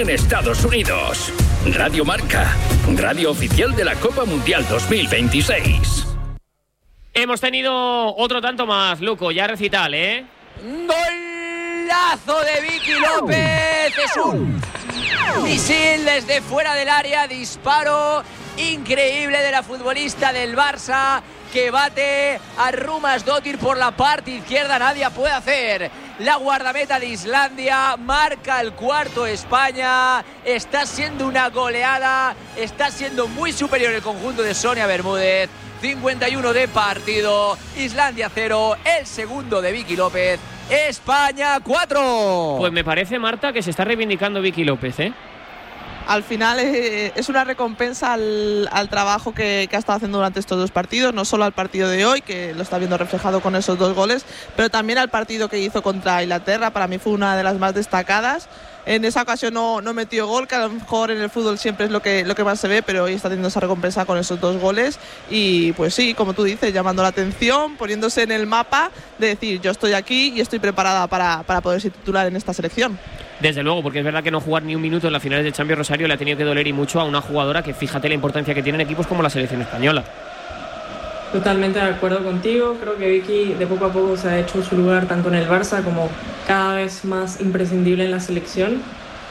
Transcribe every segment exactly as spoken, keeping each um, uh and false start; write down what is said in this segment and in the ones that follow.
En Estados Unidos, Radio Marca, radio oficial de la Copa Mundial dos mil veintiséis. Hemos tenido otro tanto más, Luco, ya recital, ¿eh? ¡Golazo de Vicky López! Es un misil desde fuera del área, disparo increíble de la futbolista del Barça que bate a Rumasdóttir por la parte izquierda. Nadie puede hacer. La guardameta de Islandia marca el cuarto España. Está siendo una goleada, está siendo muy superior el conjunto de Sonia Bermúdez. cincuenta y uno de partido, Islandia cero, el segundo de Vicky López, España cuatro. Pues me parece, Marta, que se está reivindicando Vicky López, ¿eh? Al final es, es una recompensa al, al trabajo que, que ha estado haciendo durante estos dos partidos, no solo al partido de hoy, que lo está viendo reflejado con esos dos goles, pero también al partido que hizo contra Inglaterra. Para mí fue una de las más destacadas. En esa ocasión no, no metió gol, que a lo mejor en el fútbol siempre es lo que, lo que más se ve, pero hoy está teniendo esa recompensa con esos dos goles. Y pues sí, como tú dices, llamando la atención, poniéndose en el mapa de decir, yo estoy aquí y estoy preparada para, para poder ser titular en esta selección. Desde luego, porque es verdad que no jugar ni un minuto en las finales de Champions Rosario le ha tenido que doler y mucho a una jugadora que, fíjate la importancia que tienen equipos como la selección española. Totalmente de acuerdo contigo, creo que Vicky de poco a poco se ha hecho su lugar tanto en el Barça como cada vez más imprescindible en la selección,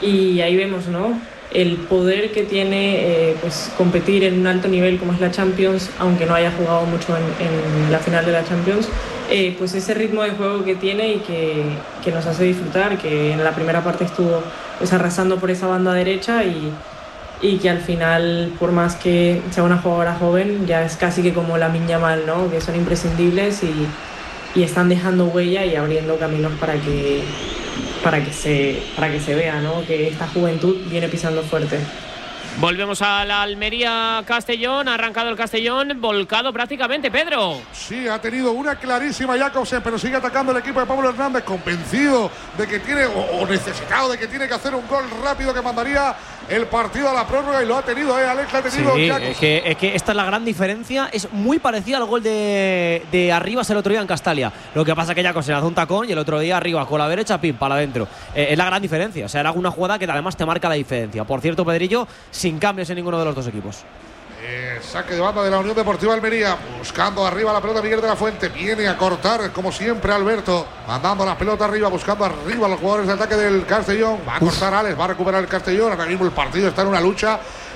y ahí vemos, ¿no?, el poder que tiene eh, pues competir en un alto nivel como es la Champions, aunque no haya jugado mucho en, en la final de la Champions, eh, pues ese ritmo de juego que tiene y que, que nos hace disfrutar, que en la primera parte estuvo pues arrasando por esa banda derecha y y que al final, por más que sea una jugadora joven, ya es casi que como Lamine Yamal, ¿no?, que son imprescindibles y, y están dejando huella y abriendo caminos para que, para que se, para que se vea, ¿no?, que esta juventud viene pisando fuerte. Volvemos a la Almería-Castellón. Ha arrancado el Castellón, volcado prácticamente, Pedro. Sí, ha tenido una clarísima Jacobsen, pero sigue atacando el equipo de Pablo Hernández, convencido de que tiene, o, o necesitado de que tiene que hacer un gol rápido que mandaría el partido a la prórroga, y lo ha tenido, ¿eh, Alex? Lo ha tenido sí, Jacobsen. Es que, es que esta es la gran diferencia. Es muy parecida al gol de, de Arribas el otro día en Castalia. Lo que pasa es que Jacobsen hace un tacón y el otro día Arribas con la derecha, pim, para adentro. Eh, es la gran diferencia. O sea, era una jugada que además te marca la diferencia. Por cierto, Pedrillo, sin cambios en ninguno de los dos equipos. Eh, saque de banda de la Unión Deportiva Almería, buscando arriba la pelota Miguel de la Fuente, viene a cortar como siempre Alberto, mandando la pelota arriba, buscando arriba a los jugadores de ataque del Castellón. Va a cortar Alex, va a recuperar el Castellón. Ahora mismo el partido está en una lucha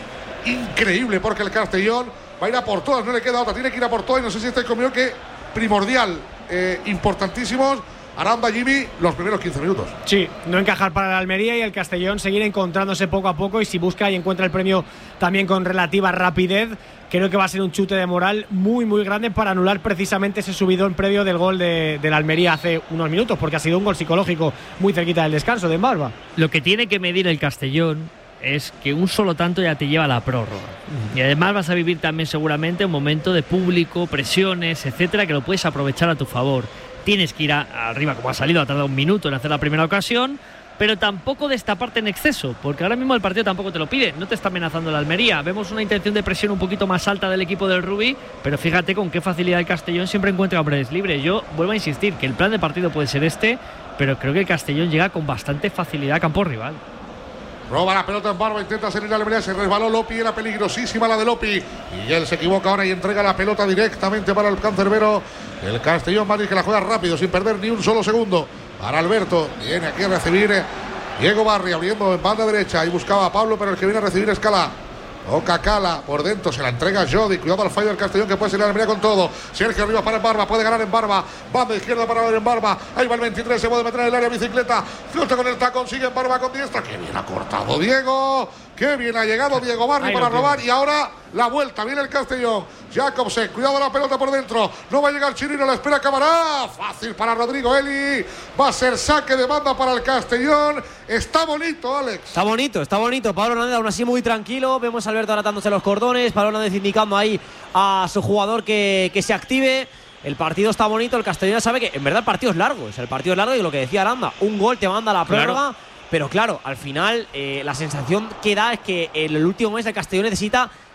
increíble, porque el Castellón va a ir a por todas, no le queda otra, tiene que ir a por todas. Y no sé si estáis conmigo que primordial, eh, importantísimos Aranda, Jimmy, los primeros quince minutos. Sí, no encajar para la Almería y el Castellón seguir encontrándose poco a poco, y si busca y encuentra el premio también con relativa rapidez, creo que va a ser un chute de moral muy muy grande para anular precisamente ese subidón previo del gol de, de la Almería hace unos minutos, porque ha sido un gol psicológico muy cerquita del descanso de Embarba. Lo que tiene que medir el Castellón es que un solo tanto ya te lleva a la prórroga. Y además vas a vivir también seguramente un momento de público, presiones, etcétera, que lo puedes aprovechar a tu favor. Tienes que ir a, arriba, como ha salido, ha tardado un minuto en hacer la primera ocasión, pero tampoco destaparte en exceso, porque ahora mismo el partido tampoco te lo pide, no te está amenazando la Almería. Vemos una intención de presión un poquito más alta del equipo del Rubí, pero fíjate con qué facilidad el Castellón siempre encuentra hombres libres. Yo vuelvo a insistir que el plan de partido puede ser este, pero creo que el Castellón llega con bastante facilidad a campo rival. Roba la pelota en Barba, intenta salir a la Almería, se resbaló Lopi, era peligrosísima la de Lopi, y él se equivoca ahora y entrega la pelota directamente para el cancerbero. El Castellón Madrid, que la juega rápido, sin perder ni un solo segundo. Para Alberto, viene aquí a recibir Diego Barri, abriendo en banda derecha, y buscaba a Pablo, pero el que viene a recibir es Cala. Toca Cala, por dentro se la entrega Jodi. Cuidado al fallo del Castellón, que puede ser la Almería con todo. Sergio arriba para Embarba, puede ganar Embarba. Banda izquierda para Embarba. Ahí va el veintitrés, se puede meter en el área, bicicleta. Flota con el tacón, sigue Embarba con diestra. Qué bien ha cortado Diego. Qué bien ha llegado Diego Barri para robar. Y ahora la vuelta, viene el Castellón. Jacobsen, cuidado la pelota por dentro. No va a llegar Chirino, la espera Camará. Fácil para Rodrigo Eli. Va a ser saque de banda para el Castellón. Está bonito, Alex. Está bonito, está bonito. Pablo Hernández aún así muy tranquilo. Vemos a Alberto atándose los cordones. Pablo Hernández indicando ahí a su jugador que, que se active. El partido está bonito. El Castellón sabe que en verdad el partido es largo. Es el partido es largo, y lo que decía Aranda, un gol te manda a la prórroga. Claro. Pero claro, al final eh, la sensación que da es que en el último mes el Castellón necesita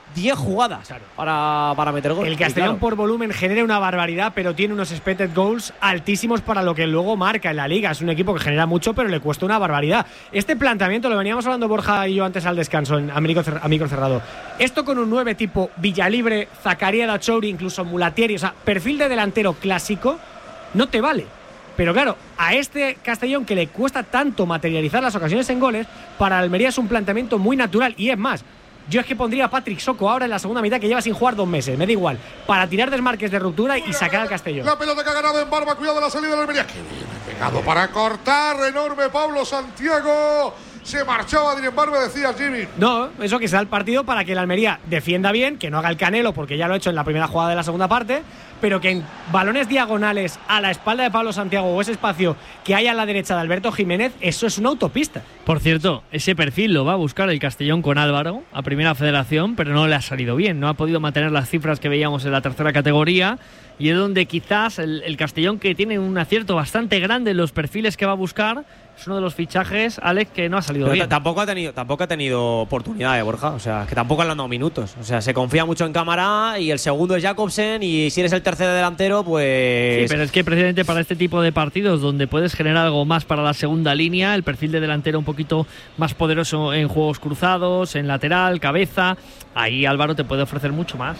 diez jugadas Claro. para, para meter gol. El Y Castellón claro, por volumen genera una barbaridad, pero tiene unos expected goals altísimos para lo que luego marca en la liga. Es un equipo que genera mucho, pero le cuesta una barbaridad. Este planteamiento lo veníamos hablando Borja y yo antes al descanso, en, a, micro, a micro cerrado. Esto con un nueve tipo Villalibre, Zakaria Dachouri, incluso Mulatieri, o sea, perfil de delantero clásico, no te vale. Pero claro, a este Castellón que le cuesta tanto materializar las ocasiones en goles, para Almería es un planteamiento muy natural. Y es más, yo es que pondría a Patrick Soko ahora en la segunda mitad, que lleva sin jugar dos meses, me da igual, para tirar desmarques de ruptura y sacar al Castellón. La pelota que ha ganado en Barba, cuidado de la salida de Almería. Qué bien ha pegado para cortar, enorme Pablo Santiago. Se marchaba Adrián Barba, decía Jimmy. No, eso que sea el partido para que el Almería defienda bien, que no haga el canelo, porque ya lo ha hecho en la primera jugada de la segunda parte, pero que en balones diagonales a la espalda de Pablo Santiago o ese espacio que hay a la derecha de Alberto Jiménez, eso es una autopista. Por cierto, ese perfil lo va a buscar el Castellón con Álvaro a Primera Federación, pero no le ha salido bien. No ha podido mantener las cifras que veíamos en la tercera categoría, y es donde quizás el, el Castellón, que tiene un acierto bastante grande en los perfiles que va a buscar, es uno de los fichajes, Alex, que no ha salido pero bien. Tampoco ha tenido, tampoco ha tenido oportunidades, Borja. O sea, que tampoco le han dado minutos. O sea, se confía mucho en Camará y el segundo es Jacobsen, y si eres el tercer delantero, pues. Sí, pero es que precisamente para este tipo de partidos donde puedes generar algo más para la segunda línea, el perfil de delantero un poquito más poderoso en juegos cruzados, en lateral, cabeza, ahí Álvaro te puede ofrecer mucho más.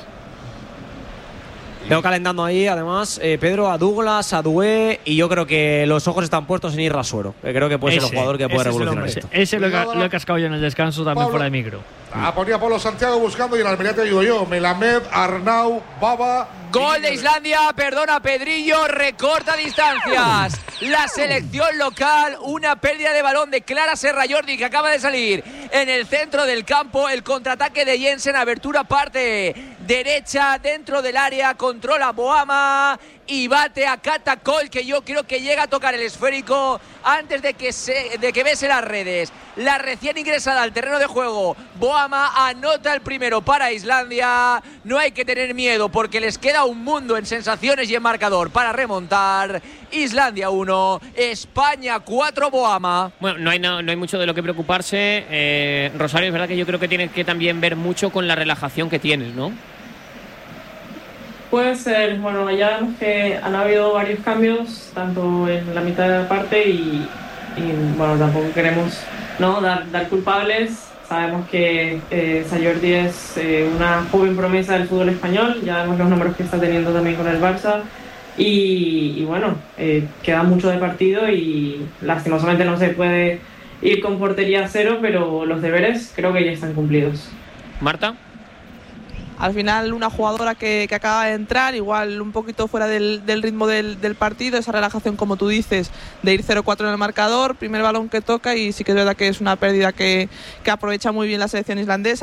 Veo calentando ahí, además, eh, Pedro, a Douglas, a Dué, y yo creo que los ojos están puestos en Irra Suero, que creo que puede Ese, ser el jugador que puede revolucionar ese, esto. Ese lo, he- lo he cascado yo en el descanso también Pablo. fuera de micro. Ah, ponía Pablo Santiago buscando y en Almería te ayudo yo. Melamed, Arnau, Baba. Gol de Islandia, perdona Pedrillo, recorta distancias. La selección local, una pérdida de balón de Clara Serra Jordi, que acaba de salir en el centro del campo. El contraataque de Jensen, abertura parte derecha dentro del área, controla Boama y bate a Catacol, que yo creo que llega a tocar el esférico antes de que, se, de que bese las redes. La recién ingresada al terreno de juego, Boama anota el primero para Islandia. No hay que tener miedo porque les queda un mundo en sensaciones y en marcador para remontar. Islandia uno, España cuatro, Boama. Bueno, no hay, no, no hay mucho de lo que preocuparse. Eh, Rosario, es verdad que yo creo que tienes que también ver mucho con la relajación que tienes, ¿no? Puede ser, bueno, ya vemos que han habido varios cambios, tanto en la mitad de la parte y, y bueno, tampoco queremos no dar, dar culpables. Sabemos que eh, Sayordi es eh, una joven promesa del fútbol español, ya vemos los números que está teniendo también con el Barça. Y, y bueno, eh, queda mucho de partido y lastimosamente no se puede ir con portería cero, pero los deberes creo que ya están cumplidos. Marta. Al final, una jugadora que, que acaba de entrar, igual un poquito fuera del, del ritmo del, del partido, esa relajación, como tú dices, de ir cero cuatro en el marcador, primer balón que toca, y sí que es verdad que es una pérdida que, que aprovecha muy bien la selección islandesa.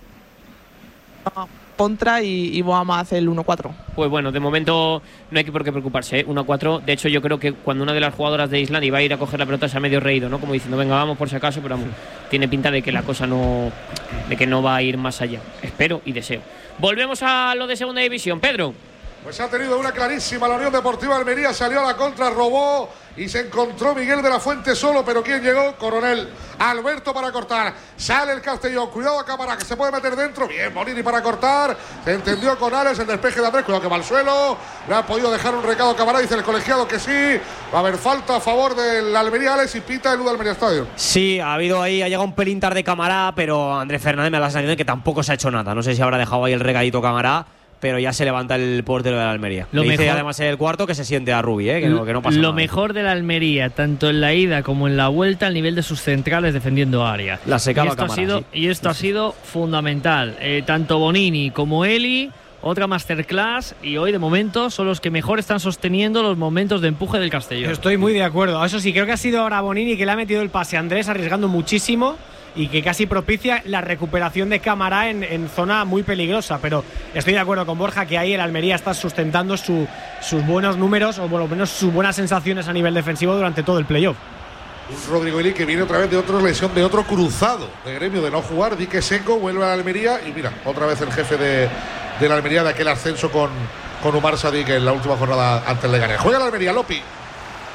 Contra y, y Boama hace el uno cuatro. Pues bueno, de momento no hay que por qué preocuparse, ¿eh? uno a cuatro. De hecho, yo creo que cuando una de las jugadoras de Islandia iba a ir a coger la pelota se ha medio reído, ¿no? Como diciendo, venga, vamos por si acaso, pero vamos, tiene pinta de que la cosa no, de que no va a ir más allá. Espero y deseo. Volvemos a lo de segunda división, Pedro. Pues ha tenido una clarísima la Unión Deportiva Almería, salió a la contra, robó y se encontró Miguel de la Fuente solo, pero ¿quién llegó? Coronel Alberto para cortar. Sale el Castellón, cuidado a cámara que se puede meter dentro. Bien, Bonini para cortar. Se entendió con Alex, el despeje de Andrés, cuidado que va al suelo. Le ha podido dejar un recado a cámara, dice el colegiado que sí. Va a haber falta a favor del Almería, Alex, y pita el U de Almería Estadio. Sí, ha habido ahí, ha llegado un pelín tarde Camará, pero Andrés Fernández me da la sensación de que tampoco se ha hecho nada. No sé si habrá dejado ahí el regadito Camará, pero ya se levanta el portero de la Almería. Lo Le dice mejor, además el cuarto que se siente a Rubi, ¿eh? que, no, que no pasa Lo nada. mejor de la Almería, tanto en la ida como en la vuelta, al nivel de sus centrales defendiendo área. La secaba y esto Cámara, ha sido, sí. y esto ha sido fundamental. Eh, tanto Bonini como Eli, otra masterclass, y hoy de momento son los que mejor están sosteniendo los momentos de empuje del Castellón. Estoy muy de acuerdo. Eso sí, creo que ha sido ahora Bonini que le ha metido el pase a Andrés, arriesgando muchísimo y que casi propicia la recuperación de Camará en, en zona muy peligrosa. Pero estoy de acuerdo con Borja que ahí el Almería está sustentando su, sus buenos números, o por lo menos sus buenas sensaciones a nivel defensivo durante todo el playoff. Un Rodrigo Eli que viene otra vez de otra lesión, de otro cruzado de gremio de no jugar. Dique Seco vuelve a la Almería y mira, otra vez el jefe de, de la Almería de aquel ascenso con, con Umar Sadik en la última jornada ante el Leganés. Juega la Almería, Lopi.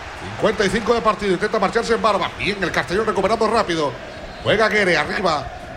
cincuenta y cinco de partido, intenta marcharse en Barba. Bien, el Castellón recuperando rápido. Juega Guere, arriba.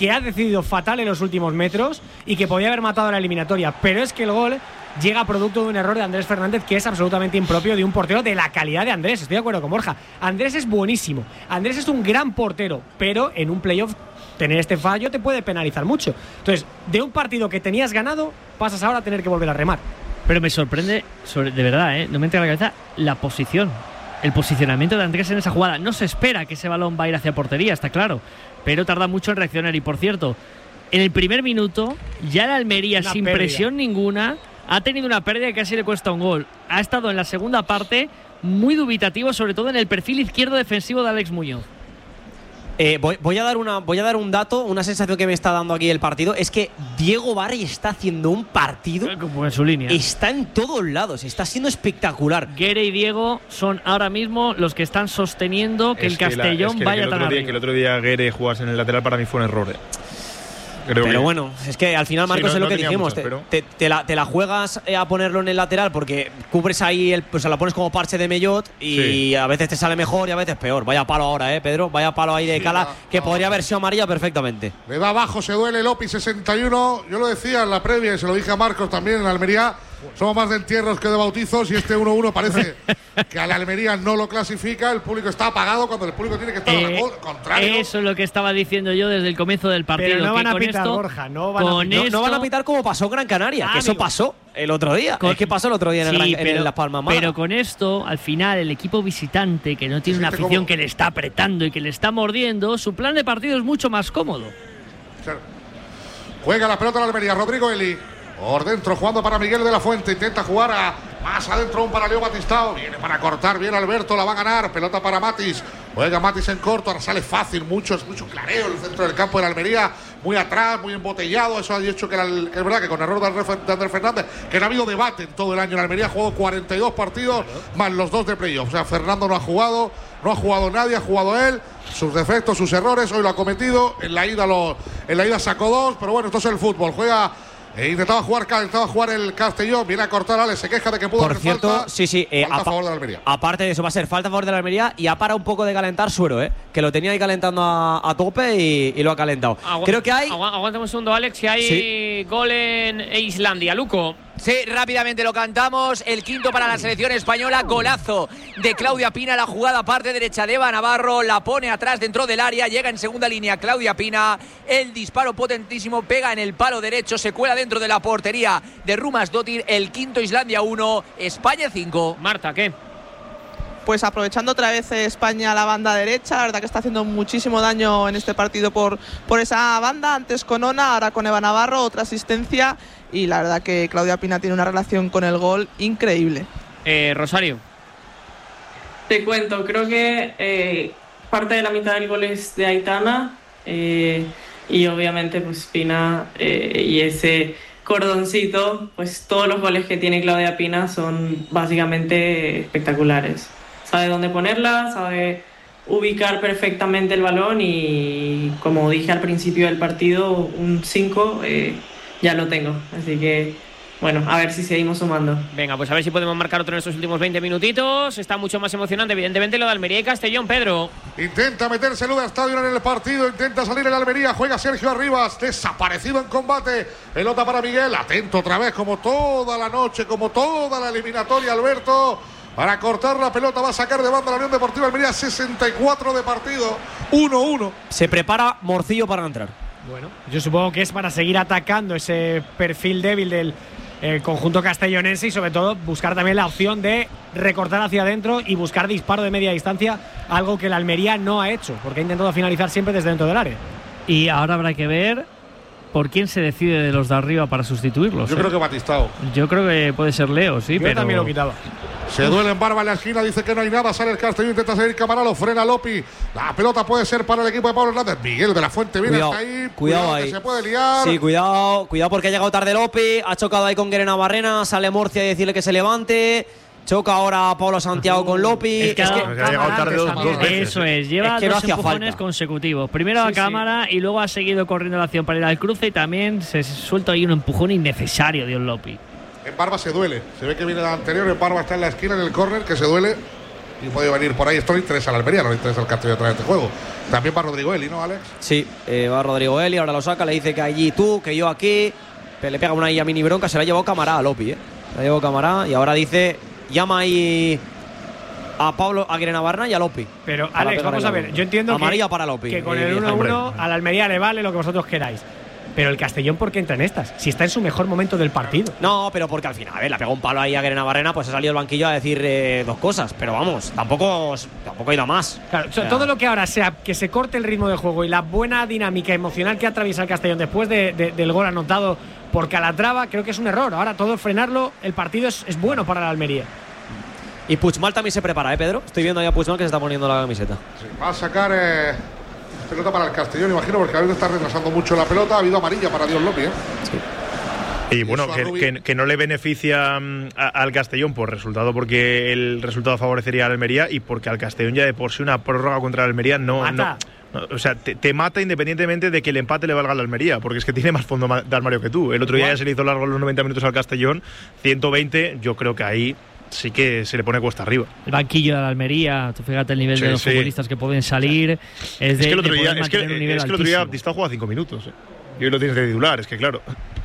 que ha decidido fatal en los últimos metros y que podía haber matado la eliminatoria, pero es que el gol llega producto de un error de Andrés Fernández que es absolutamente impropio de un portero de la calidad de Andrés. Estoy de acuerdo con Borja. Andrés es buenísimo. Andrés es un gran portero, pero en un playoff tener este fallo te puede penalizar mucho. Entonces, de un partido que tenías ganado, pasas ahora a tener que volver a remar. Pero me sorprende, sobre, de verdad, ¿eh? no me entra en la cabeza la posición. El posicionamiento de Andrés en esa jugada. No se espera que ese balón va a ir hacia portería, está claro. Pero tarda mucho en reaccionar. Y por cierto, en el primer minuto, ya la Almería, una sin pérdida. presión ninguna, ha tenido una pérdida que casi le cuesta un gol. Ha estado en la segunda parte muy dubitativo, sobre todo en el perfil izquierdo defensivo de Alex Muñoz. Eh, voy, voy, a dar una, voy a dar un dato, una sensación que me está dando aquí el partido. Es que Diego Barry está haciendo un partido. Como en su línea. Está en todos lados, está siendo espectacular. Guere y Diego son ahora mismo los que están sosteniendo que es el Castellón que la, es que vaya el tan arriba. Que el otro día Guere jugase en el lateral para mí fue un error. Eh. Creo pero que... bueno, es que al final, Marcos, sí, no, es lo no que dijimos. Muchas, pero... te, te, la, te la juegas a ponerlo en el lateral porque cubres ahí, el, pues la pones como parche de Mellot y sí. a veces te sale mejor y a veces peor. Vaya palo ahora, ¿eh, Pedro? Vaya palo ahí de sí, Cala, que no, podría haber sido amarilla perfectamente. Le da abajo, se duele Lopi, sesenta y uno. Yo lo decía en la previa y se lo dije a Marcos también en Almería. Somos más de entierros que de bautizos y este uno uno parece que a la Almería no lo clasifica. El público está apagado cuando el público tiene que estar eh, al contrario. Eso es lo que estaba diciendo yo desde el comienzo del partido. Pero no van que a con pitar, esto, Borja, no van, con a, esto, no, no van a pitar como pasó en Gran Canaria, ah, que eso amigo. pasó el otro día. Con, es que pasó el otro día en, sí, el Gran, pero, en Las Palmas. Málaga. Pero con esto, al final, el equipo visitante, que no tiene una afición cómodo, que le está apretando y que le está mordiendo, su plan de partido es mucho más cómodo. Juega la pelota a la Almería, Rodrigo Eli. Por dentro, jugando para Miguel de la Fuente. Intenta jugar a más adentro, un para Leo Batistao. Viene para cortar bien Alberto, la va a ganar. Pelota para Matis. Juega Matis en corto, ahora sale fácil. Mucho, es mucho clareo el centro del campo de la Almería. Muy atrás, muy embotellado. Eso ha dicho que, el, que es verdad que con error de Andrés Fernández, que no ha habido debate en todo el año. La Almería ha jugado cuarenta y dos partidos, más los dos de playoff. O sea, Fernando no ha jugado, no ha jugado nadie, ha jugado él. Sus defectos, sus errores, hoy lo ha cometido. En la ida, lo, en la ida sacó dos, pero bueno, esto es el fútbol. Juega. E intentaba jugar, intentaba jugar el Castellón, viene a cortar Ale, se queja de que pudo Por hacer cierto, falta. sí, sí, eh, falta a, a favor de la Almería. Aparte de eso, va a ser falta a favor de la Almería y ha parado un poco de calentar Suero, eh, que lo tenía ahí calentando a, a tope y, y lo ha calentado. Agu Creo que hay. Agu aguantamos un segundo, Alex, si hay sí. gol en Islandia. Luco. Sí, rápidamente lo cantamos. El quinto para la selección española. Golazo de Claudia Pina. La jugada parte derecha de Eva Navarro. La pone atrás dentro del área. Llega en segunda línea Claudia Pina. El disparo potentísimo. Pega en el palo derecho. Se cuela dentro de la portería de Rumasdóttir. El quinto, Islandia uno. España cinco. Marta, ¿qué? Pues aprovechando otra vez España la banda derecha, la verdad que está haciendo muchísimo daño en este partido por, por esa banda, antes con Ona, ahora con Eva Navarro, otra asistencia y la verdad que Claudia Pina tiene una relación con el gol increíble. Eh, Rosario. Te cuento, creo que eh, parte de la mitad del gol es de Aitana eh, y obviamente pues Pina eh, y ese cordoncito, pues todos los goles que tiene Claudia Pina son básicamente espectaculares. Sabe dónde ponerla, sabe ubicar perfectamente el balón y como dije al principio del partido, un cinco eh, ya lo tengo. Así que, bueno, a ver si seguimos sumando. Venga, pues a ver si podemos marcar otro en estos últimos veinte minutitos. Está mucho más emocionante, evidentemente, lo de Almería y Castellón, Pedro. Intenta meterse Luda Estadio en el partido, intenta salir en Almería, juega Sergio Arribas, desaparecido en combate. Pelota para Miguel, atento otra vez, como toda la noche, como toda la eliminatoria, Alberto. Para cortar la pelota, va a sacar de banda la Unión Deportiva Almería, sesenta y cuatro de partido, uno uno. Se prepara Morcillo para entrar. Bueno, yo supongo que es para seguir atacando ese perfil débil del el conjunto castellonense y sobre todo buscar también la opción de recortar hacia adentro y buscar disparo de media distancia, algo que la Almería no ha hecho, porque ha intentado finalizar siempre desde dentro del área. Y ahora habrá que ver por quién se decide de los de arriba para sustituirlos. Yo ¿eh? creo que Batistao. Yo creo que puede ser Leo, sí, Yo pero también lo quitaba. Se duele en Barba en la esquina, dice que no hay nada, sale el Castellón, intenta seguir Camaralo, frena Lopi. La pelota puede ser para el equipo de Pablo Hernández. Miguel de la Fuente viene cuidado, hasta ahí. Cuidado, cuidado ahí. Que se puede liar. Sí, cuidado, cuidado porque ha llegado tarde Lopi, ha chocado ahí con Guerena Barrena, sale Murcia y decirle que se levante. Choca ahora Pablo Santiago con Lopi. Es que, es que ha llegado tarde dos, dos veces. Eso es, lleva es que no dos empujones falta. consecutivos. Primero sí, a cámara sí. y luego ha seguido corriendo la acción para ir al cruce y también se suelta ahí un empujón innecesario de Lopi. En Barba se duele, se ve que viene de anterior, en Barba está en la esquina, en el córner, que se duele. y puede venir por ahí. Esto le interesa a la Almería, no le interesa al Castellón traer este juego. También va Rodrigo Eli, ¿no, Alex? Sí, eh, va Rodrigo Eli, ahora lo saca, le dice que allí tú, que yo aquí. Le pega una a mini bronca, se la llevó Camará a Lopi, ¿eh? Se la llevó Camará y ahora dice, llama ahí a Pablo Aguirre Navarra y a Lopi. Pero, Alex, vamos a ver, yo entiendo amarilla que, para Lopi, que con y el uno uno hombre. a la Almería le vale lo que vosotros queráis. Pero el Castellón, ¿por qué entra en estas? Si está en su mejor momento del partido. No, pero porque al final, a ver, le pegó un palo ahí a Aguirre Navarrena, pues ha salido del banquillo a decir eh, dos cosas. Pero vamos, tampoco, tampoco ha ido a más. Claro, o sea, todo lo que ahora sea que se corte el ritmo de juego y la buena dinámica emocional que atraviesa el Castellón después de, de, del gol anotado por Calatrava, creo que es un error. Ahora todo frenarlo, el partido es, es bueno para la Almería. Y Puigmal también se prepara, ¿eh, Pedro? Estoy viendo ahí a Puigmal que se está poniendo la camiseta. Sí, va a sacar eh, pelota para el Castellón, imagino, porque a veces está retrasando mucho la pelota. Ha habido amarilla para Dios Lopi, ¿eh? Sí. Y bueno, que, que, que no le beneficia um, a, al Castellón por resultado, porque el resultado favorecería a la Almería y porque al Castellón ya de por sí una prórroga contra la Almería no. Mata. no, no o sea, te, te mata independientemente de que el empate le valga a la Almería, porque es que tiene más fondo de armario que tú. El otro día ya se le hizo largo los noventa minutos al Castellón, ciento veinte, yo creo que ahí sí que se le pone cuesta arriba. El banquillo de la Almería, tú fíjate el nivel sí, de los sí. futbolistas que pueden salir. Es, de, es que el otro de día, poder es que, mantener un nivel es que el otro día altísimo. Distao juega cinco minutos. ¿eh? Y hoy lo tienes de titular, es que claro.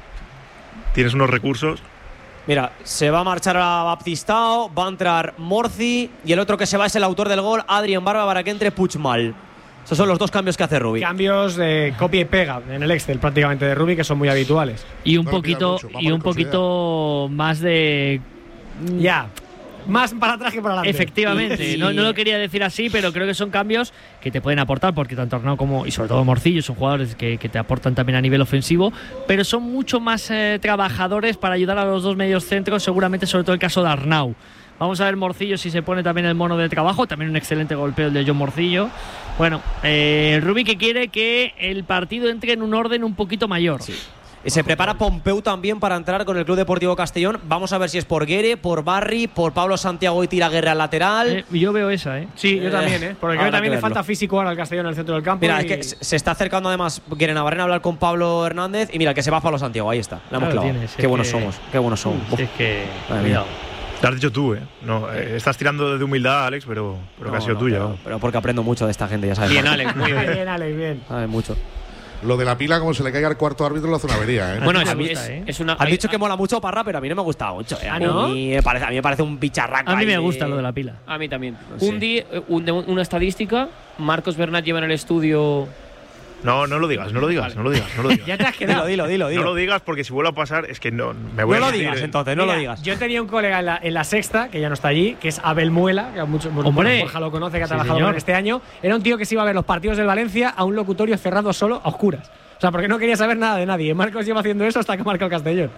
Tienes unos recursos. Mira, se va a marchar a Baptistao, va a entrar Morci y el otro que se va es el autor del gol, Adrián Barba, para que entre Puigmal. Esos son los dos cambios que hace Rubi. Cambios de copia y pega en el Excel prácticamente de Rubi, que son muy habituales. Y un No poquito, mucho, y un poquito más de. Ya. Más para atrás que para adelante. Efectivamente, Sí. no, no lo quería decir así, pero creo que son cambios que te pueden aportar, porque tanto Arnau como, y sobre todo Morcillo, son jugadores que, que te aportan también a nivel ofensivo, pero son mucho más eh, trabajadores para ayudar a los dos medios centros, seguramente sobre todo el caso de Arnau. Vamos a ver Morcillo si se pone también el mono de trabajo, también un excelente golpeo el de John Morcillo. Bueno, eh, Rubi que quiere que el partido entre en un orden un poquito mayor. Sí. Y se prepara Pompeu también para entrar con el Club Deportivo Castellón. Vamos a ver si es por Guere, por Barry, por Pablo Santiago y Tiraguerra al lateral. Eh, yo veo esa, ¿eh? Sí, yo también, ¿eh? Porque creo que también le falta físico ahora al Castellón en el centro del campo. Mira, y... es que se está acercando además Guere Navarrena a hablar con Pablo Hernández. Y mira, que se va Pablo Santiago, ahí está. La hemos Claro, clavado. tienes, Qué es buenos que- somos, qué buenos somos. Uf, es que. Madre mía. Cuidado. Te has dicho tú, ¿eh? No, eh, estás tirando de humildad, Alex, pero, pero que ha No, sido no, tuya. Pero, ¿no? pero porque aprendo mucho de esta gente, ya sabes. Bien, Marco. Alex, muy bien. Bien, Alex, bien. Sabe mucho. Lo de la pila, como se le caiga al cuarto árbitro, lo hace una avería, ¿eh? Bueno, A es, mí me es- gusta, ¿eh? es una. Has hay- dicho que mola mucho Parra, pero a mí no me gusta mucho. ¿eh? A, ¿Ah, mí no? me parece, a mí me parece un bicharraco. A mí ahí me de- gusta lo de la pila. A mí también. No sé. Un día, un- de una estadística, Marcos Bernat lleva en el estudio. No, no lo digas, no lo digas, no lo digas, no lo digas. Ya te has Dilo, quedado. dilo, dilo, dilo. No lo digas porque si vuelve a pasar es que no me No voy a lo sentir, digas eh. entonces, no Mira, lo digas. Yo tenía un colega en la, en la sexta, que ya no está allí, que es Abel Muela, que a muchos, bueno, ¡Hombre! Borja lo conoce, que ha Sí, trabajado señor. con él este año. Era un tío que se iba a ver los partidos del Valencia a un locutorio cerrado solo, a oscuras. O sea, porque no quería saber nada de nadie. Marcos lleva haciendo eso hasta que marca el Castellón.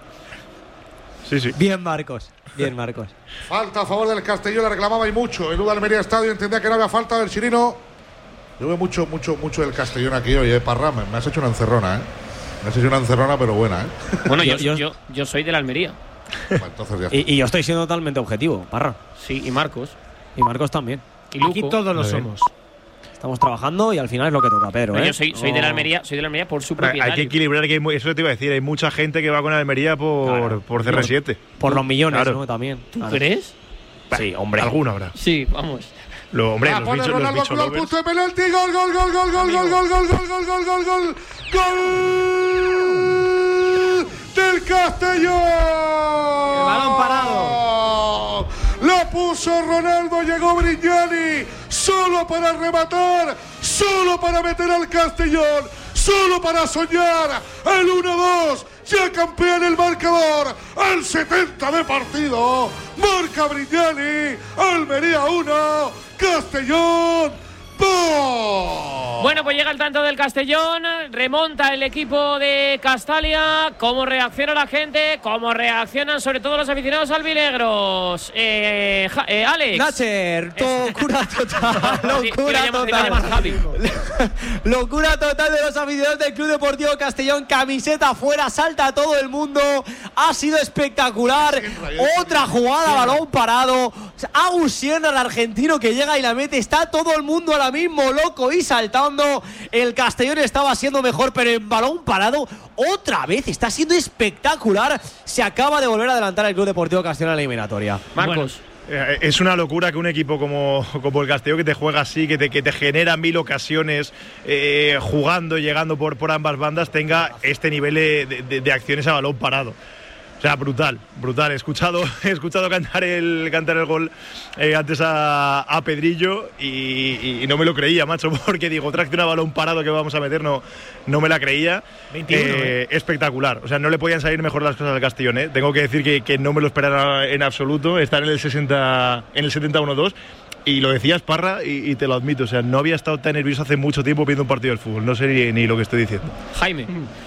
Sí, sí. Bien, Marcos. Bien, Marcos. Falta a favor del Castellón, le reclamaba y mucho. El U D Almería Estadio entendía que no había falta del Chirino. Yo veo mucho, mucho, mucho del Castellón aquí hoy, ¿eh? Parra, me, me has hecho una encerrona, ¿eh? Me has hecho una encerrona, pero buena, ¿eh? Bueno, yo, Yo- yo, yo- yo soy de la Almería. Bueno, entonces ya está. Y, y yo estoy siendo totalmente objetivo, Parra. Sí, y Marcos. Y Marcos también. Y Luco. Aquí todos lo Muy bien. somos. Estamos trabajando y al final es lo que toca, Pedro. Pero ¿eh? yo soy, soy de la No- Almería, soy de la Almería por su Hay que propietario. equilibrar, que hay mu- eso te iba a decir, hay mucha gente que va con Almería por, Claro. por C R siete. Por los millones, Claro. ¿no? También. ¿Tú Claro. crees? Sí, hombre. Alguno habrá. Sí, vamos. Lo, hombre, La los pone bichos, los Ronaldo, bichos culo al lovers. punto de penalti, gol, gol, gol, gol, gol, gol, gol, gol, gol, gol, gol, gol, gol, gol del Castellón. El balón parado. Lo puso Ronaldo, llegó Brignani, solo para rematar, solo para meter al Castellón, solo para soñar el uno dos. Ya campeón el marcador, el setenta de partido. Marca Brignani, Almería uno, Castellón dos. Bueno, pues llega el tanto del Castellón, remonta el equipo de Castalia. ¿Cómo reacciona la gente? ¿Cómo reaccionan sobre todo los aficionados albinegros? Eh, ja- eh, Alex. Nacher, locura total, Te iba a locura llamar- te iba a llamar total. Javi. Locura total de los aficionados del Club Deportivo Castellón. Camiseta afuera, salta todo el mundo. Ha sido espectacular. Otra jugada, balón parado. Agus Sierra, el argentino que llega y la mete. Está todo el mundo ahora mismo loco y saltando. El Castellón estaba siendo mejor, pero en balón parado otra vez está siendo espectacular. Se acaba de volver a adelantar el Club Deportivo Castellón en la eliminatoria. Marcos. Es una locura que un equipo como, como el Castellón, que te juega así, que te, que te genera mil ocasiones eh, jugando, llegando por, por ambas bandas, tenga este nivel de, de, de acciones a balón parado. O sea, brutal, brutal. He escuchado, he escuchado cantar el cantar el gol eh, antes a, a Pedrillo y, y no me lo creía, macho, porque digo, tracción a balón parado que vamos a meter, no, no me la creía. veintiuno, eh, ¿eh? Espectacular. O sea, no le podían salir mejor las cosas al Castellón, ¿eh? Tengo que decir que, que no me lo esperaba en absoluto. Estar en el sesenta, en el setenta y uno dos. Y lo decías, Parra, y, y te lo admito. O sea, no había estado tan nervioso hace mucho tiempo viendo un partido del fútbol. No sé ni, ni lo que estoy diciendo. Jaime.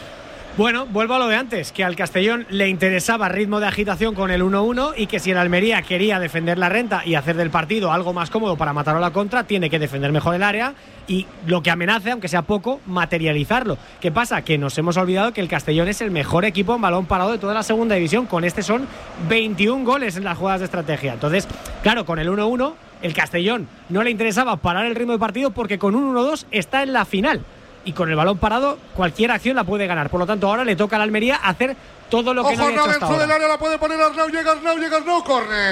Bueno, vuelvo a lo de antes, que al Castellón le interesaba ritmo de agitación con el uno uno y que si el Almería quería defender la renta y hacer del partido algo más cómodo para matar a la contra, tiene que defender mejor el área y lo que amenace, aunque sea poco, materializarlo. ¿Qué pasa? Que nos hemos olvidado que el Castellón es el mejor equipo en balón parado de toda la segunda división. Con este son veintiún goles en las jugadas de estrategia. Entonces, claro, con el uno uno, el Castellón no le interesaba parar el ritmo de partido porque con un uno dos está en la final. Y con el balón parado, cualquier acción la puede ganar. Por lo tanto, ahora le toca al Almería hacer todo lo que Ojo, no ha hecho hasta dentro ahora. del área la puede poner Arnau, llega Arnau, llega Arnau,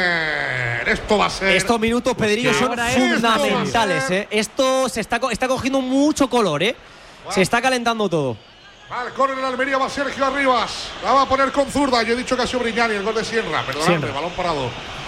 córner. Esto va a ser… Estos minutos, Pedrillo, son ahora es- fundamentales, esto va a ¿eh? Esto se está, co- está cogiendo mucho color, ¿eh? Se está calentando todo. Al córner en la Almería va Sergio Arribas. La va a poner con zurda. Yo he dicho que ha sido Brignani, el gol de Sierra. Perdóname, Sierra. balón parado.